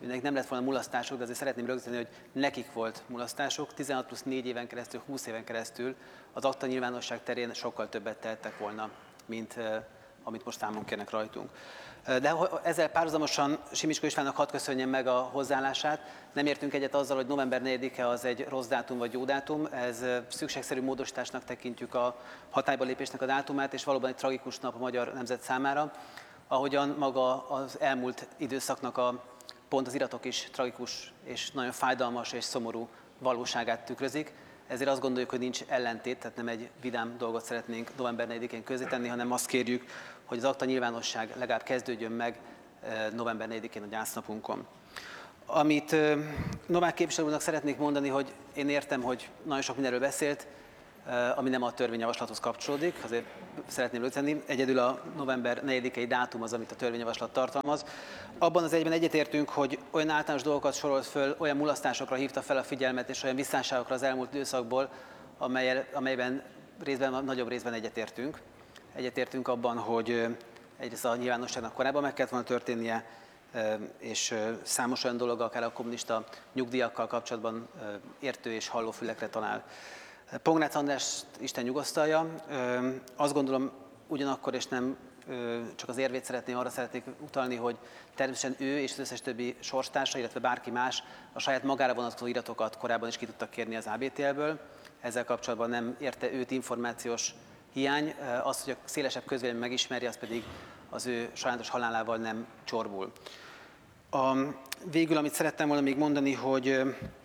nekik nem lett volna mulasztásuk, de azért szeretném rögzíteni, hogy nekik volt mulasztásuk. tizenhat plusz négy éven keresztül, húsz éven keresztül az akta nyilvánosság terén sokkal többet tehettek volna, mint amit most számon kérnek rajtunk. De ezzel párhuzamosan Simicska Istvánnak hadd köszönjem meg a hozzáállását. Nem értünk egyet azzal, hogy november negyedike az egy rossz dátum vagy jó dátum. Ez szükségszerű módosításnak tekintjük a hatályba lépésnek a dátumát, és valóban egy tragikus nap a magyar nemzet számára. Ahogyan maga az elmúlt időszaknak a pont az iratok is tragikus és nagyon fájdalmas és szomorú valóságát tükrözik. Ezért azt gondoljuk, hogy nincs ellentét, tehát nem egy vidám dolgot szeretnénk november negyedikén közzétenni, hanem azt kérjük, hogy az akta nyilvánosság legalább kezdődjön meg november negyedikén a gyásznapunkon. Amit Novák képviselő úrnak szeretnék mondani, hogy én értem, hogy nagyon sok mindenről beszélt, ami nem a törvényjavaslathoz kapcsolódik, azért szeretném rögzíteni. Egyedül a november negyedikei dátum az, amit a törvényjavaslat tartalmaz. Abban az egyben egyetértünk, hogy olyan általános dolgokat sorolt föl, olyan mulasztásokra hívta fel a figyelmet, és olyan visszásságokra az elmúlt időszakból, amely, amelyben részben, nagyobb részben egyetértünk. Egyetértünk abban, hogy egyrészt a nyilvánosságnak korábban meg kellett volna történnie, és számos olyan dolog, akár a kommunista nyugdíjakkal kapcsolatban értő és halló fülekre talál. Pongrácz Andrást Isten nyugosztalja. Azt gondolom ugyanakkor, és nem csak az érvét szeretném, arra szeretnék utalni, hogy természetesen ő és az összes többi sorstársa, illetve bárki más a saját magára vonatkozó iratokat korábban is ki tudtak kérni az á bé té el-ből. Ezzel kapcsolatban nem érte őt információs hiány. Az, hogy a szélesebb közvélemény megismerje, az pedig az ő sajátos halálával nem csorbul. A, végül, amit szerettem volna még mondani, hogy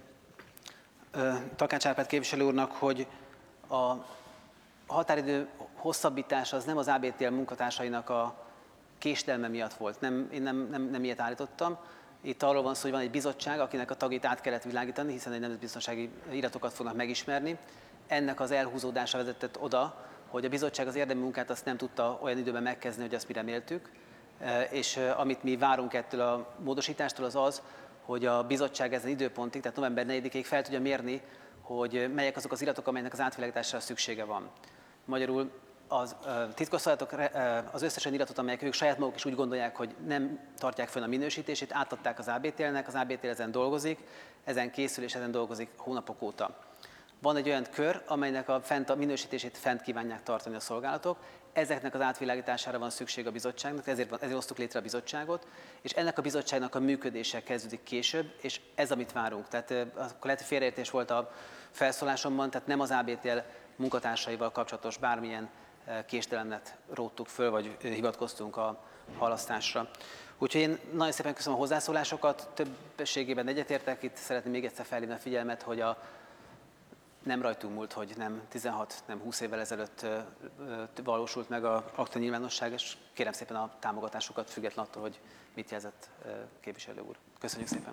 Takács Árpád képviselő úrnak, hogy a határidő hosszabbítása az nem az á bé té el munkatársainak a késdelme miatt volt. Nem, én nem, nem, nem ilyet állítottam. Itt arról van szó, hogy van egy bizottság, akinek a tagjait át kellett világítani, hiszen egy nemzetbiztonsági iratokat fognak megismerni. Ennek az elhúzódása vezetett oda, hogy a bizottság az érdemi munkát azt nem tudta olyan időben megkezdeni, hogy azt mi reméltük. És amit mi várunk ettől a módosítástól az az, hogy a bizottság ezen időpontig, tehát november negyedikéig fel tudja mérni, hogy melyek azok az iratok, amelynek az átvilágításra szüksége van. Magyarul az titkosszolgálatok az összes olyan iratot, amelyek ők saját maguk is úgy gondolják, hogy nem tartják fönn a minősítését, átadták az á bé té el-nek, az á bé té el ezen dolgozik, ezen készül és ezen dolgozik hónapok óta. Van egy olyan kör, amelynek a, fent, a minősítését fent kívánják tartani a szolgálatok. Ezeknek az átvilágítására van szükség a bizottságnak, ezért, van, ezért hoztuk létre a bizottságot, és ennek a bizottságnak a működése kezdődik később, és ez, amit várunk. Tehát akkor lehet, hogy félreértés volt a felszólásomban, tehát nem az á bé té el munkatársaival kapcsolatos bármilyen késdelemnet róttuk föl, vagy hivatkoztunk a halasztásra. Úgyhogy én nagyon szépen köszönöm a hozzászólásokat, többségében egyetértek, itt szeretném még egyszer felhívni a figyelmet, hogy a nem rajtunk múlt, hogy nem tizenhat, nem húsz évvel ezelőtt valósult meg az akta nyilvánosság, és kérem szépen a támogatásukat, függetlenül attól, hogy mit jelzett képviselő úr. Köszönjük szépen!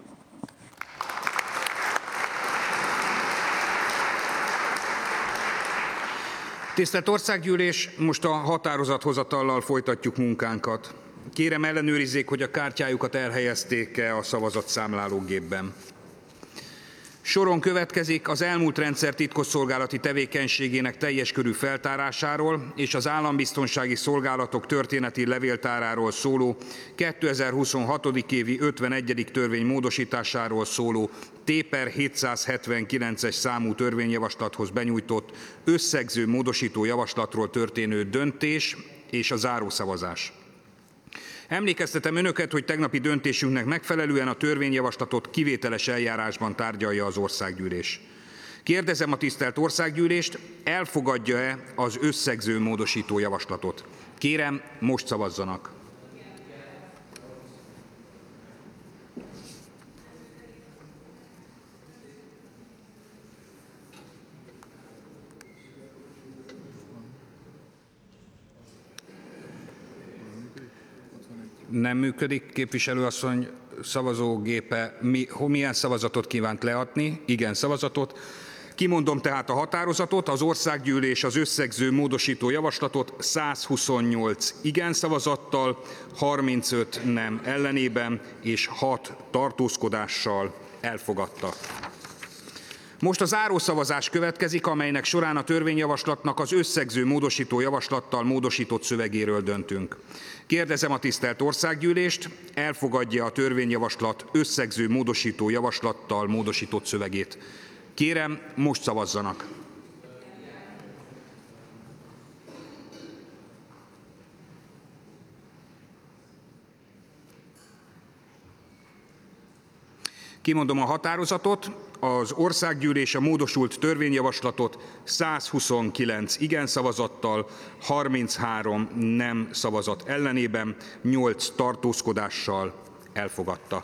Tisztelt Országgyűlés, most a határozathozatallal folytatjuk munkánkat. Kérem, ellenőrizzék, hogy a kártyájukat elhelyezték-e a szavazatszámlálógépben. Soron következik az elmúlt rendszer titkosszolgálati tevékenységének teljes körű feltárásáról és az állambiztonsági szolgálatok történeti levéltáráról szóló kétezer-huszonhat. évi ötvenegyedik törvény módosításáról szóló T per hétszázhetvenkilences számú törvényjavaslathoz benyújtott összegző módosító javaslatról történő döntés és a zárószavazás. Emlékeztetem önöket, hogy tegnapi döntésünknek megfelelően a törvényjavaslatot kivételes eljárásban tárgyalja az Országgyűlés. Kérdezem a tisztelt Országgyűlést, elfogadja-e az összegző módosító javaslatot? Kérem, most szavazzanak! Nem működik, képviselőasszony szavazógépe. Mi, milyen szavazatot kívánt leadni? Igen, szavazatot. Kimondom tehát a határozatot, az Országgyűlés az összegző módosító javaslatot százhuszonnyolc igen szavazattal, harmincöt nem ellenében és hat tartózkodással elfogadta. Most a zárószavazás következik, amelynek során a törvényjavaslatnak az összegző módosító javaslattal módosított szövegéről döntünk. Kérdezem a tisztelt Országgyűlést, elfogadja a törvényjavaslat összegző módosító javaslattal módosított szövegét. Kérem, most szavazzanak! Kimondom a határozatot, az Országgyűlés a módosult törvényjavaslatot százhuszonkilenc igen szavazattal, harminchárom nem szavazat ellenében, nyolc tartózkodással elfogadta.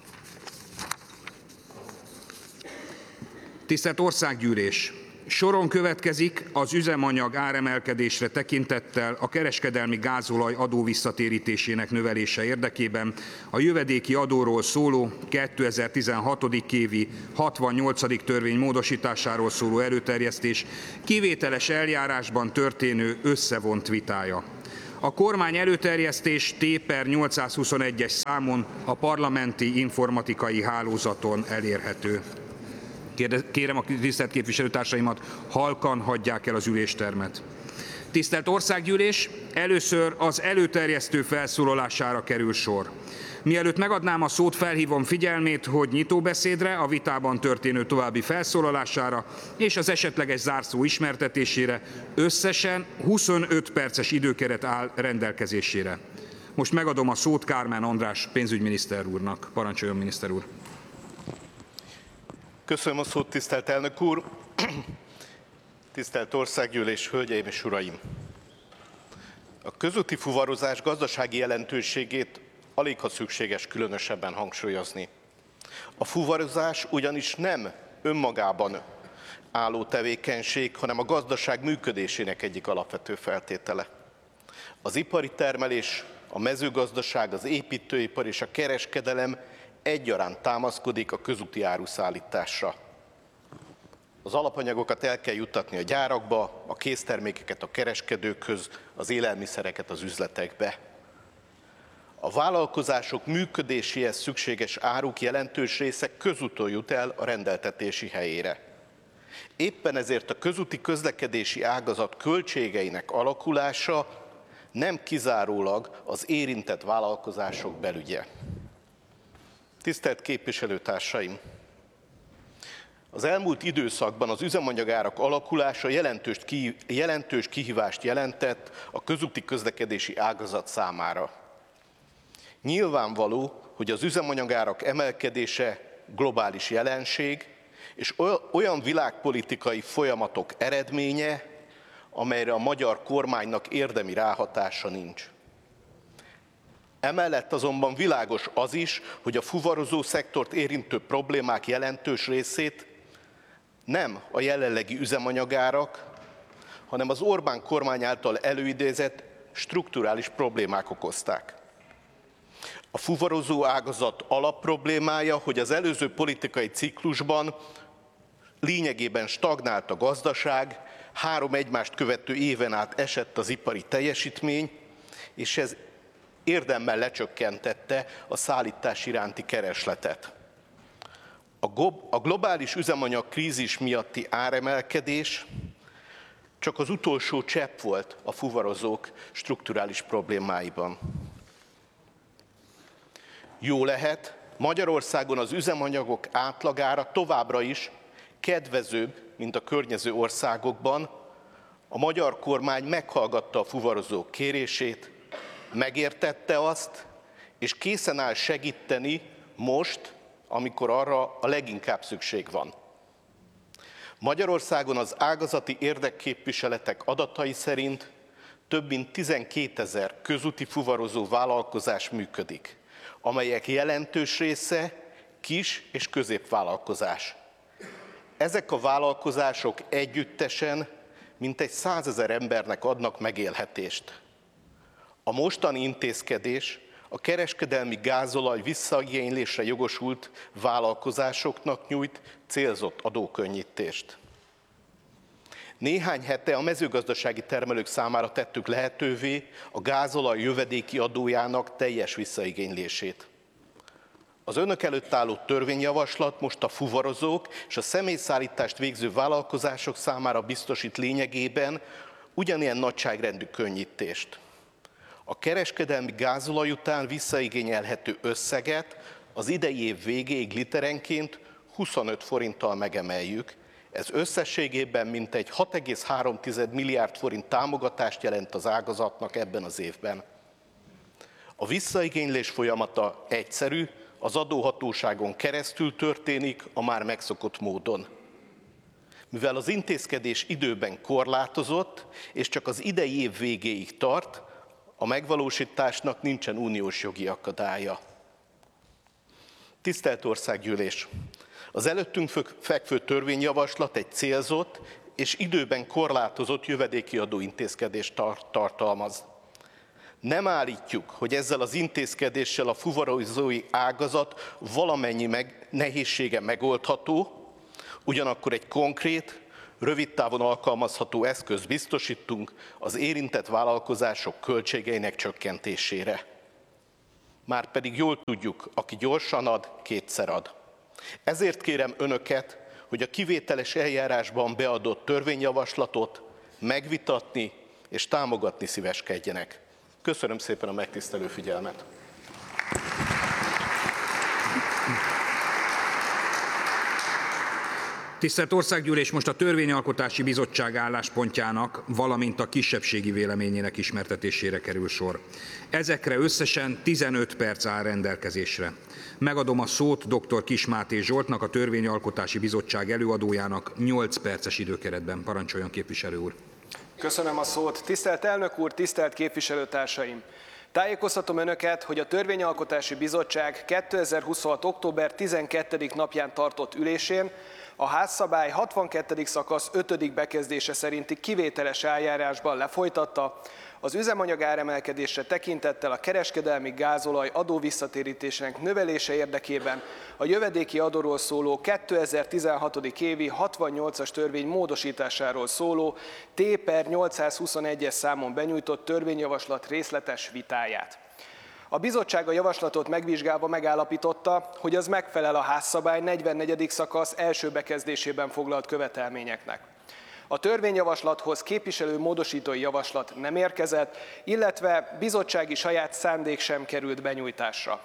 Tisztelt Országgyűlés! Soron következik az üzemanyag áremelkedésre tekintettel a kereskedelmi gázolaj adó visszatérítésének növelése érdekében a jövedéki adóról szóló kétezer-tizenhat. évi hatvannyolcadik törvény módosításáról szóló előterjesztés kivételes eljárásban történő összevont vitája. A kormány előterjesztés T per nyolcszázhuszonegyes számon a parlamenti informatikai hálózaton elérhető. Kérem a tisztelt képviselőtársaimat, halkan hagyják el az üléstermet. Tisztelt Országgyűlés, először az előterjesztő felszólalására kerül sor. Mielőtt megadnám a szót, felhívom figyelmét, hogy nyitóbeszédre, a vitában történő további felszólalására és az esetleges zárszó ismertetésére összesen huszonöt perces időkeret áll rendelkezésére. Most megadom a szót Kármán András pénzügyminiszter úrnak. Parancsoljon, miniszter úr! Köszönöm a szót, tisztelt elnök úr! Tisztelt Országgyűlés, hölgyeim és uraim! A közúti fuvarozás gazdasági jelentőségét aligha szükséges különösebben hangsúlyozni. A fuvarozás ugyanis nem önmagában álló tevékenység, hanem a gazdaság működésének egyik alapvető feltétele. Az ipari termelés, a mezőgazdaság, az építőipar és a kereskedelem egyaránt támaszkodik a közúti áruszállításra. Az alapanyagokat el kell juttatni a gyárakba, a késztermékeket a kereskedőkhöz, az élelmiszereket az üzletekbe. A vállalkozások működéséhez szükséges áruk jelentős része közúton jut el a rendeltetési helyére. Éppen ezért a közúti közlekedési ágazat költségeinek alakulása nem kizárólag az érintett vállalkozások belügye. Tisztelt képviselőtársaim! Az elmúlt időszakban az üzemanyagárak alakulása jelentős, ki, jelentős kihívást jelentett a közúti közlekedési ágazat számára. Nyilvánvaló, hogy az üzemanyagárak emelkedése globális jelenség, és olyan világpolitikai folyamatok eredménye, amelyre a magyar kormánynak érdemi ráhatása nincs. Emellett azonban világos az is, hogy a fuvarozó szektort érintő problémák jelentős részét nem a jelenlegi üzemanyagárak, hanem az Orbán kormány által előidézett strukturális problémák okozták. A fuvarozó ágazat alapproblémája, hogy az előző politikai ciklusban lényegében stagnált a gazdaság, három egymást követő éven át esett az ipari teljesítmény, és ez érdemmel lecsökkentette a szállítás iránti keresletet. A globális üzemanyag krízis miatti áremelkedés csak az utolsó csepp volt a fuvarozók strukturális problémáiban. Jó lehet, Magyarországon az üzemanyagok átlagára továbbra is kedvezőbb, mint a környező országokban. A magyar kormány meghallgatta a fuvarozók kérését, megértette azt, és készen áll segíteni most, amikor arra a leginkább szükség van. Magyarországon az ágazati érdekképviseletek adatai szerint több mint tizenkétezer közúti fuvarozó vállalkozás működik, amelyek jelentős része kis- és középvállalkozás. Ezek a vállalkozások együttesen mintegy százezer embernek adnak megélhetést. A mostani intézkedés a kereskedelmi gázolaj visszaigénylésre jogosult vállalkozásoknak nyújt célzott adókönnyítést. Néhány hete a mezőgazdasági termelők számára tettük lehetővé a gázolaj jövedéki adójának teljes visszaigénylését. Az önök előtt álló törvényjavaslat most a fuvarozók és a személyszállítást végző vállalkozások számára biztosít lényegében ugyanilyen nagyságrendű könnyítést. A kereskedelmi gázolaj után visszaigényelhető összeget az idei év végéig literenként huszonöt forinttal megemeljük. Ez összességében mintegy hat egész három milliárd forint támogatást jelent az ágazatnak ebben az évben. A visszaigénylés folyamata egyszerű, az adóhatóságon keresztül történik a már megszokott módon. Mivel az intézkedés időben korlátozott, és csak az idei év végéig tart, a megvalósításnak nincsen uniós jogi akadálya. Tisztelt Országgyűlés! Az előttünk fekvő törvényjavaslat egy célzott és időben korlátozott jövedéki adóintézkedést tar- tartalmaz. Nem állítjuk, hogy ezzel az intézkedéssel a fuvarozói ágazat valamennyi meg, nehézsége megoldható, ugyanakkor egy konkrét, rövid távon alkalmazható eszközt biztosítunk az érintett vállalkozások költségeinek csökkentésére. Márpedig jól tudjuk, aki gyorsan ad, kétszer ad. Ezért kérem önöket, hogy a kivételes eljárásban beadott törvényjavaslatot megvitatni és támogatni szíveskedjenek. Köszönöm szépen a megtisztelő figyelmet! Tisztelt Országgyűlés, most a Törvényalkotási Bizottság álláspontjának, valamint a kisebbségi véleményének ismertetésére kerül sor. Ezekre összesen tizenöt perc áll rendelkezésre. Megadom a szót dr. Kiss Máté Zsoltnak, a Törvényalkotási Bizottság előadójának nyolc perces időkeretben. Parancsoljon, képviselő úr! Köszönöm a szót. Tisztelt elnök úr, tisztelt képviselőtársaim! Tájékoztatom önöket, hogy a Törvényalkotási Bizottság kétezer-huszonhat. október tizenkettedik napján tartott ülésén a házszabály hatvankettedik szakasz ötödik bekezdése szerinti kivételes eljárásban lefolytatta az üzemanyag áremelkedésre tekintettel a kereskedelmi gázolaj adóvisszatérítésének növelése érdekében a jövedéki adóról szóló kétezer-tizenhat. évi hatvannyolcas törvény módosításáról szóló T per nyolcszázhuszonegyes számon benyújtott törvényjavaslat részletes vitáját. A bizottság a javaslatot megvizsgálva megállapította, hogy az megfelel a házszabály negyvennegyedik szakasz első bekezdésében foglalt követelményeknek. A törvényjavaslathoz képviselő módosítói javaslat nem érkezett, illetve bizottsági saját szándék sem került benyújtásra.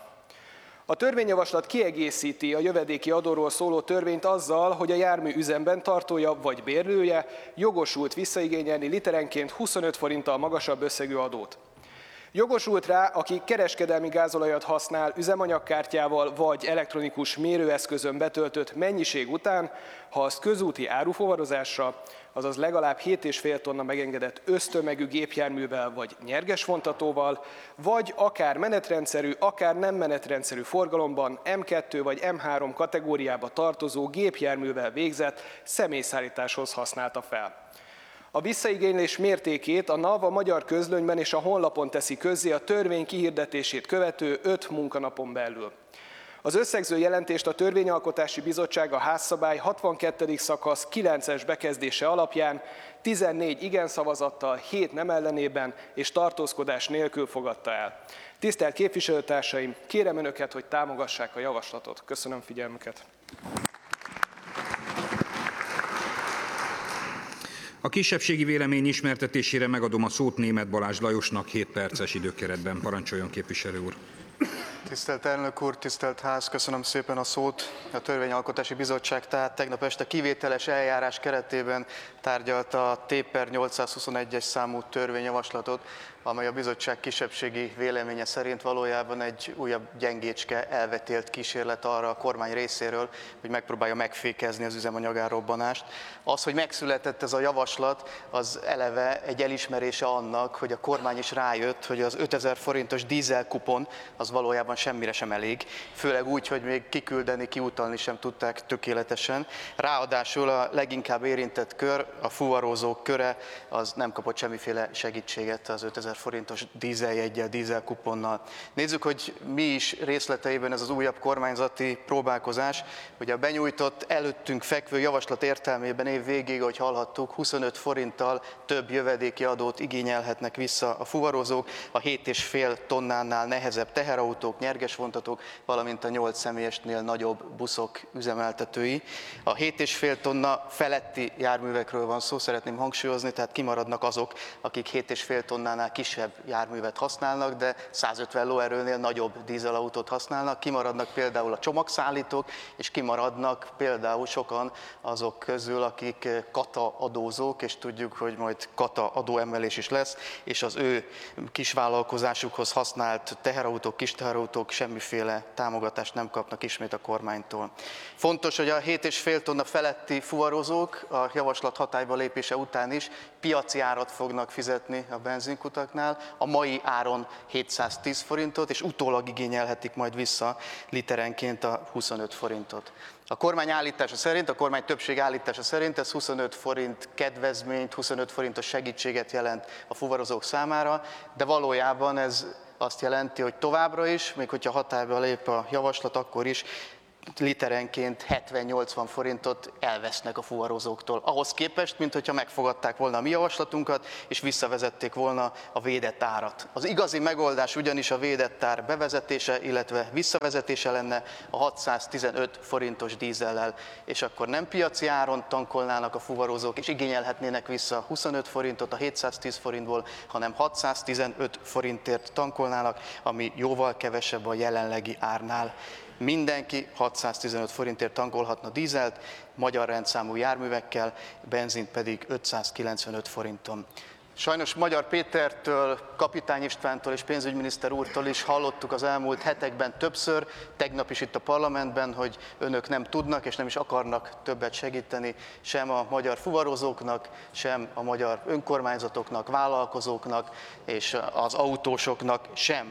A törvényjavaslat kiegészíti a jövedéki adóról szóló törvényt azzal, hogy a jármű üzemben tartója vagy bérlője jogosult visszaigényelni literenként huszonöt forinttal magasabb összegű adót. Jogosult rá, aki kereskedelmi gázolajat használ üzemanyagkártyával vagy elektronikus mérőeszközön betöltött mennyiség után, ha azt közúti árufuvarozásra, azaz legalább hét egész öt tonna megengedett össztömegű gépjárművel vagy nyergesvontatóval, vagy akár menetrendszerű, akár nem menetrendszerű forgalomban M kettő vagy M három kategóriába tartozó gépjárművel végzett személyszállításhoz használta fel. A visszaigénylés mértékét a NAV a Magyar Közlönyben és a honlapon teszi közzé a törvény kihirdetését követő öt munkanapon belül. Az összegző jelentést a Törvényalkotási Bizottság a házszabály hatvankettedik szakasz kilences bekezdése alapján tizennégy igen szavazattal, hét nem ellenében és tartózkodás nélkül fogadta el. Tisztelt képviselőtársaim, kérem önöket, hogy támogassák a javaslatot. Köszönöm figyelmüket! A kisebbségi vélemény ismertetésére megadom a szót Németh Balázs Lajosnak hét perces időkeretben. Parancsoljon, képviselő úr! Tisztelt elnök úr, tisztelt ház, köszönöm szépen a szót. A Törvényalkotási Bizottság tehát tegnap este kivételes eljárás keretében tárgyalta a T per nyolcszázhuszonegyes számú törvényjavaslatot, amely a bizottság kisebbségi véleménye szerint valójában egy újabb gyengécske elvetélt kísérlet arra a kormány részéről, hogy megpróbálja megfékezni az üzemanyagárrobbanást. Az, hogy megszületett ez a javaslat, az eleve egy elismerése annak, hogy a kormány is rájött, hogy az ötezer forintos dízelkupon az valójában semmire sem elég, főleg úgy, hogy még kiküldeni, kiutalni sem tudták tökéletesen. Ráadásul a leginkább érintett kör, a fuvarozók köre, az nem kapott semmiféle segítséget az ötezer ezer forintos dízeljeggyel, dízelkuponnal. Nézzük, hogy mi is részleteiben ez az újabb kormányzati próbálkozás. Ugye a benyújtott előttünk fekvő javaslat értelmében év végéig, ahogy hallhattuk, huszonöt forinttal több jövedéki adót igényelhetnek vissza a fuvarozók, a hét és fél tonnánál nehezebb teherautók, nyergesvontatók, valamint a nyolc személyesnél nagyobb buszok üzemeltetői. A hét és fél tonna feletti járművekről van szó, szeretném hangsúlyozni, tehát kimaradnak azok, akik hét és fél tonnánál kisebb járművet használnak, de százötven lóerőnél nagyobb dízelautót használnak. Kimaradnak például a csomagszállítók, és kimaradnak például sokan azok közül, akik kata adózók, és tudjuk, hogy majd kata adóemelés is lesz, és az ő kisvállalkozásukhoz használt teherautók, kis teherautók semmiféle támogatást nem kapnak ismét a kormánytól. Fontos, hogy a hét és fél tonna feletti fuvarozók a javaslat hatályba lépése után is piaci árat fognak fizetni a benzinkutaknál, a mai áron hétszáztíz forintot, és utólag igényelhetik majd vissza literenként a huszonöt forintot. A kormány állítása szerint, a kormány többség állítása szerint ez huszonöt forint kedvezményt, huszonöt forintos segítséget jelent a fuvarozók számára, de valójában ez azt jelenti, hogy továbbra is, még hogyha hatályba lép a javaslat, akkor is literenként hetven-nyolcvan forintot elvesznek a fuvarozóktól. Ahhoz képest, mint hogyha megfogadták volna a mi javaslatunkat, és visszavezették volna a védett árat. Az igazi megoldás ugyanis a védett ár bevezetése, illetve visszavezetése lenne a hatszáztizenöt forintos dízellel, és akkor nem piaci áron tankolnának a fuvarozók, és igényelhetnének vissza huszonöt forintot a hétszáztíz forintból, hanem hatszáztizenöt forintért tankolnának, ami jóval kevesebb a jelenlegi árnál. Mindenki hatszáztizenöt forintért tankolhatna dízelt, magyar rendszámú járművekkel, benzint pedig ötszázkilencvenöt forinton. Sajnos Magyar Pétertől, Kapitány Istvántól és pénzügyminiszter úrtól is hallottuk az elmúlt hetekben többször, tegnap is itt a parlamentben, hogy önök nem tudnak és nem is akarnak többet segíteni sem a magyar fuvarozóknak, sem a magyar önkormányzatoknak, vállalkozóknak és az autósoknak sem.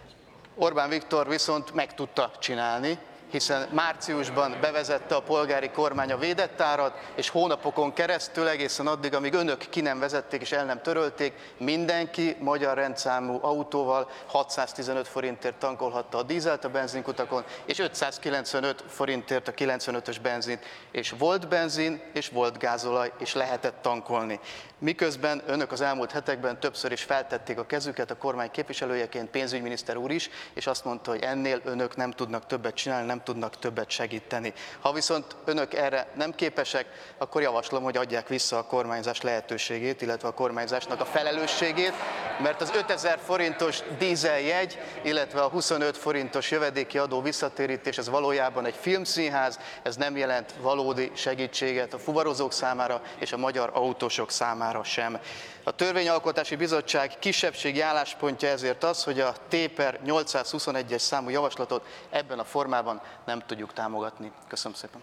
Orbán Viktor viszont meg tudta csinálni, hiszen márciusban bevezette a polgári kormány a védett árat, és hónapokon keresztül, egészen addig, amíg önök ki nem vezették és el nem törölték, mindenki magyar rendszámú autóval hatszáztizenöt forintért tankolhatta a dízelt a benzinkutakon, és ötszázkilencvenöt forintért a kilencvenötös benzint, és volt benzin, és volt gázolaj, és lehetett tankolni. Miközben önök az elmúlt hetekben többször is feltették a kezüket, a kormány képviselőjeként, pénzügyminiszter úr is, és azt mondta, hogy ennél önök nem tudnak többet csinálni, nem tudnak többet segíteni. Ha viszont önök erre nem képesek, akkor javaslom, hogy adják vissza a kormányzás lehetőségét, illetve a kormányzásnak a felelősségét, mert az ötezer forintos dízeljegy, illetve a huszonöt forintos jövedéki adó visszatérítés, ez valójában egy filmszínház, ez nem jelent valódi segítséget a fuvarozók számára és a magyar autósok számára sem. A Törvényalkotási Bizottság kisebbségi álláspontja ezért az, hogy a T per nyolcszázhuszonegyes számú javaslatot ebben a formában nem tudjuk támogatni. Köszönöm szépen.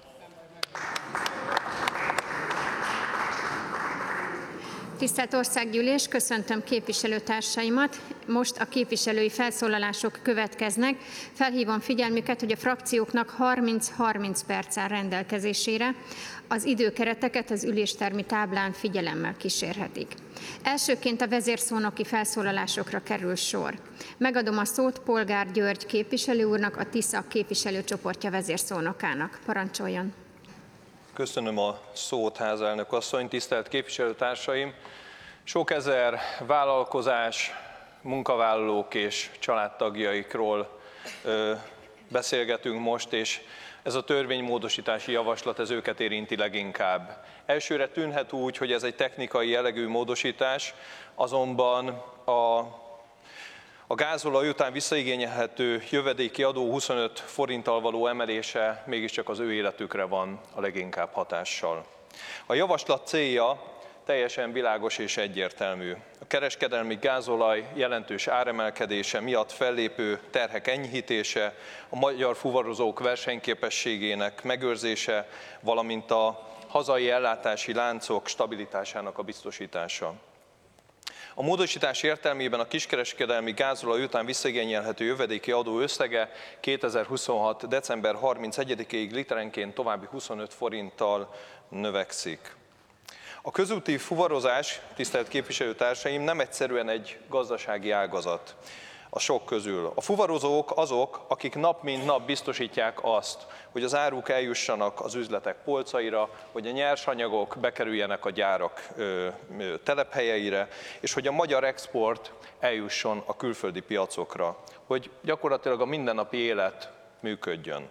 Tisztelt Országgyűlés, köszöntöm képviselőtársaimat. Most a képviselői felszólalások következnek. Felhívom figyelmüket, hogy a frakcióknak harminc-harminc perc áll rendelkezésére. Az időkereteket az üléstermi táblán figyelemmel kísérhetik. Elsőként a vezérszónoki felszólalásokra kerül sor. Megadom a szót Polgár György képviselő úrnak, a Tisza képviselőcsoportja vezérszónokának. Parancsoljon! Köszönöm a szót, házelnök asszony, tisztelt képviselőtársaim! Sok ezer vállalkozás, munkavállalók és családtagjaikról ö, beszélgetünk most, és ez a törvénymódosítási javaslat ez őket érinti leginkább. Elsőre tűnhet úgy, hogy ez egy technikai jellegű módosítás, azonban a A gázolaj után visszaigényelhető jövedéki adó huszonöt forinttal való emelése mégiscsak az ő életükre van a leginkább hatással. A javaslat célja teljesen világos és egyértelmű. A kereskedelmi gázolaj jelentős áremelkedése miatt fellépő terhek enyhítése, a magyar fuvarozók versenyképességének megőrzése, valamint a hazai ellátási láncok stabilitásának a biztosítása. A módosítás értelmében a kiskereskedelmi gázolaj után visszaigényelhető jövedéki adó összege kétezer-huszonhat. december harmincegyedikéig literenként további huszonöt forinttal növekszik. A közúti fuvarozás, tisztelt képviselőtársaim, nem egyszerűen egy gazdasági ágazat a sok közül. A fuvarozók azok, akik nap mint nap biztosítják azt, hogy az áruk eljussanak az üzletek polcaira, hogy a nyersanyagok bekerüljenek a gyárak ö, ö, telephelyeire, és hogy a magyar export eljusson a külföldi piacokra, hogy gyakorlatilag a mindennapi élet működjön.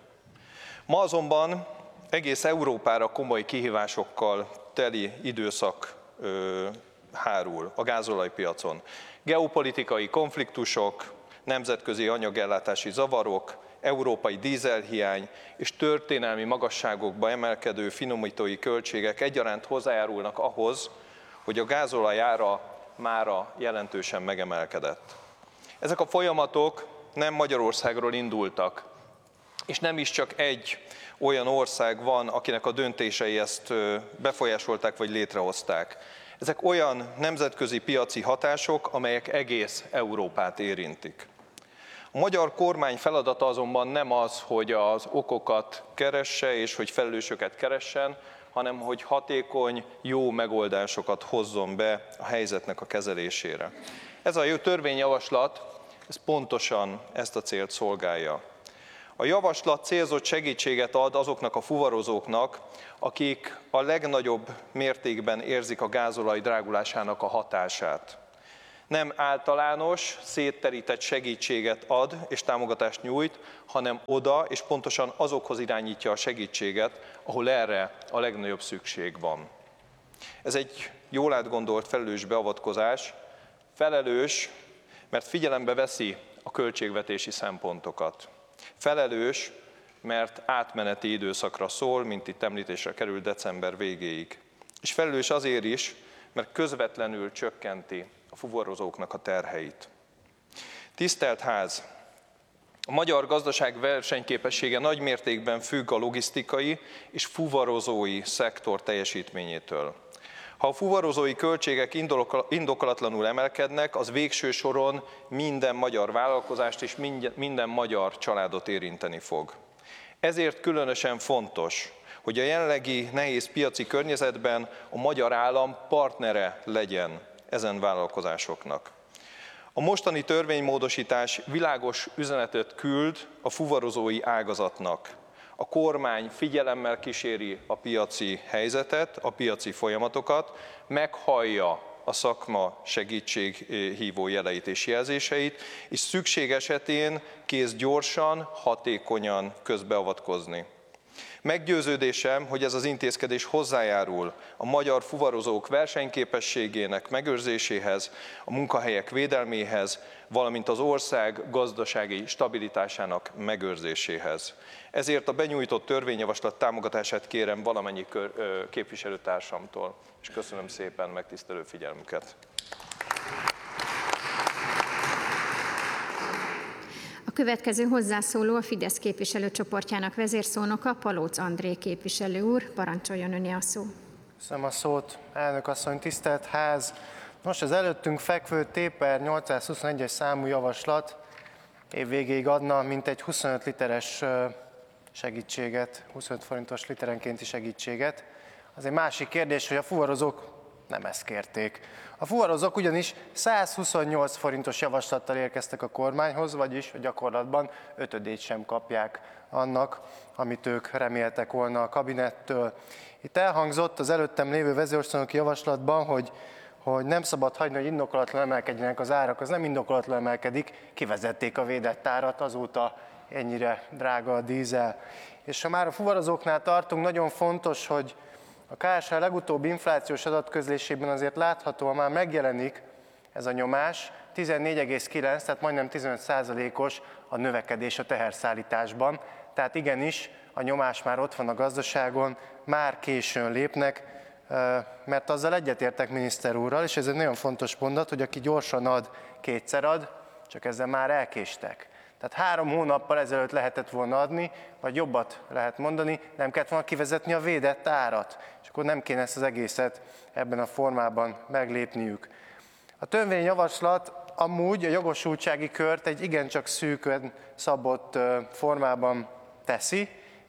Ma azonban egész Európára komoly kihívásokkal teli időszak ö, hárul a gázolajpiacon. Geopolitikai konfliktusok, nemzetközi anyagellátási zavarok, európai dízelhiány és történelmi magasságokba emelkedő finomítói költségek egyaránt hozzájárulnak ahhoz, hogy a gázolaj ára mára jelentősen megemelkedett. Ezek a folyamatok nem Magyarországról indultak, és nem is csak egy olyan ország van, akinek a döntései ezt befolyásolták vagy létrehozták. Ezek olyan nemzetközi piaci hatások, amelyek egész Európát érintik. A magyar kormány feladata azonban nem az, hogy az okokat keresse és hogy felelősöket keressen, hanem hogy hatékony, jó megoldásokat hozzon be a helyzetnek a kezelésére. Ez a jó törvényjavaslat, ez pontosan ezt a célt szolgálja. A javaslat célzott segítséget ad azoknak a fuvarozóknak, akik a legnagyobb mértékben érzik a gázolaj drágulásának a hatását. Nem általános, szétterített segítséget ad és támogatást nyújt, hanem oda és pontosan azokhoz irányítja a segítséget, ahol erre a legnagyobb szükség van. Ez egy jól átgondolt felelős beavatkozás, felelős, mert figyelembe veszi a költségvetési szempontokat. Felelős, mert átmeneti időszakra szól, mint itt említésre kerül december végéig. És felelős azért is, mert közvetlenül csökkenti a fuvarozóknak a terheit. Tisztelt Ház! A magyar gazdaság versenyképessége nagy mértékben függ a logisztikai és fuvarozói szektor teljesítményétől. Ha a fuvarozói költségek indokolatlanul emelkednek, az végső soron minden magyar vállalkozást és minden magyar családot érinteni fog. Ezért különösen fontos, hogy a jelenlegi nehéz piaci környezetben a magyar állam partnere legyen ezen vállalkozásoknak. A mostani törvénymódosítás világos üzenetet küld a fuvarozói ágazatnak. A kormány figyelemmel kíséri a piaci helyzetet, a piaci folyamatokat, meghallja a szakma segítséghívó jeleit és jelzéseit, és szükség esetén kész gyorsan, hatékonyan közbeavatkozni. Meggyőződésem, hogy ez az intézkedés hozzájárul a magyar fuvarozók versenyképességének megőrzéséhez, a munkahelyek védelméhez, valamint az ország gazdasági stabilitásának megőrzéséhez. Ezért a benyújtott törvényjavaslat támogatását kérem valamennyi képviselőtársamtól, és köszönöm szépen megtisztelő figyelmüket. A következő hozzászóló a Fidesz képviselőcsoportjának vezérszónoka, Palóc André képviselő úr. Parancsoljon öné a szó. Köszönöm a szót, elnök asszony, tisztelt ház! Most az előttünk fekvő té pé er nyolcszázhuszonegyes számú javaslat évvégéig adna mintegy huszonöt literes segítséget, huszonöt forintos literenkénti segítséget. Az egy másik kérdés, hogy a fuvarozók nem ezt kérték. A fuvarozók ugyanis százhuszonnyolc forintos javaslattal érkeztek a kormányhoz, vagyis a gyakorlatban ötödét sem kapják annak, amit ők reméltek volna a kabinettől. Itt elhangzott az előttem lévő vezérszónoki javaslatban, hogy, hogy nem szabad hagyni, hogy indokolatlan emelkedjenek az árak. Az nem indokolatlan emelkedik, kivezették a védett árat, azóta ennyire drága a dízel. És ha már a fuvarozóknál tartunk, nagyon fontos, hogy a ká es há legutóbbi inflációs adatközlésében azért láthatóan már megjelenik ez a nyomás, tizennégy egész kilenc, tehát majdnem tizenöt százalékos a növekedés a teherszállításban. Tehát igenis, a nyomás már ott van a gazdaságon, már későn lépnek, mert azzal egyetértek miniszter úrral, és ez egy nagyon fontos mondat, hogy aki gyorsan ad, kétszer ad, csak ezzel már elkéstek. Tehát három hónappal ezelőtt lehetett volna adni, vagy jobbat lehet mondani, nem kellett volna kivezetni a védett árat, és akkor nem kéne ezt az egészet ebben a formában meglépniük. A törvényjavaslat amúgy a jogosultsági kört egy igencsak szűkön szabott formában teszi,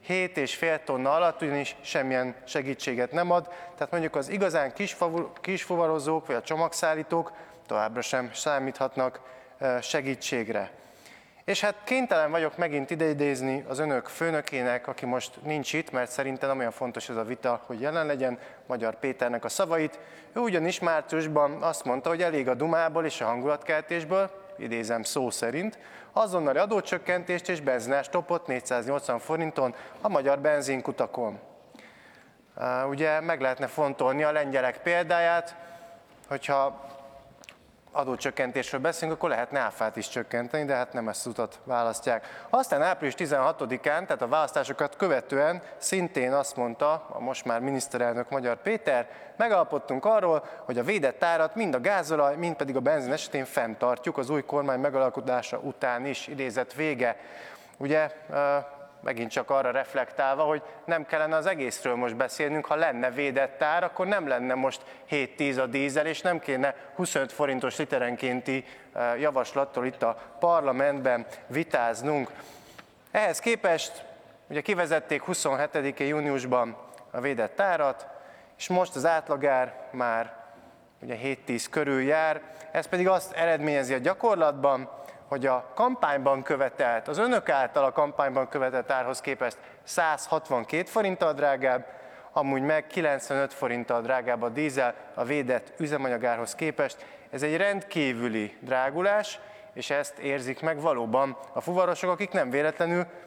hét és fél tonna alatt ugyanis semmilyen segítséget nem ad, tehát mondjuk az igazán kisfuvarozók vagy a csomagszállítók továbbra sem számíthatnak segítségre. És hát kénytelen vagyok megint ideidézni az önök főnökének, aki most nincs itt, mert szerintem nem olyan fontos ez a vita, hogy jelen legyen, Magyar Péternek a szavait. Ő ugyanis márciusban azt mondta, hogy elég a dumából és a hangulatkeltésből, idézem szó szerint, azonnali adócsökkentést és benzines topot négyszáznyolcvan forinton a magyar benzinkutakon. Ugye meg lehetne fontolni a lengyelek példáját, hogyha adócsökkentésről beszélünk, akkor lehetne áfát is csökkenteni, de hát nem ezt az utat választják. Aztán április tizenhatodikán, tehát a választásokat követően szintén azt mondta a most már miniszterelnök Magyar Péter, megállapodtunk arról, hogy a védett árat mind a gázolaj, mind pedig a benzin esetén fenntartjuk az új kormány megalkotása után is, idézet vége. Ugye megint csak arra reflektálva, hogy nem kellene az egészről most beszélnünk, ha lenne védett ár, akkor nem lenne most hét-tíz a dízel, és nem kéne huszonöt forintos literenkénti javaslattól itt a parlamentben vitáznunk. Ehhez képest ugye kivezették huszonhetedikén júniusban a védett árat, és most az átlagár már ugye hét-tíz körül jár, ez pedig azt eredményezi a gyakorlatban, hogy a kampányban követelt, az önök által a kampányban követelt árhoz képest száz hatvankét forinttal drágább, amúgy meg kilencvenöt forinttal drágább a dízel a védett üzemanyagárhoz képest. Ez egy rendkívüli drágulás, és ezt érzik meg valóban a fuvarosok, akik nem véletlenül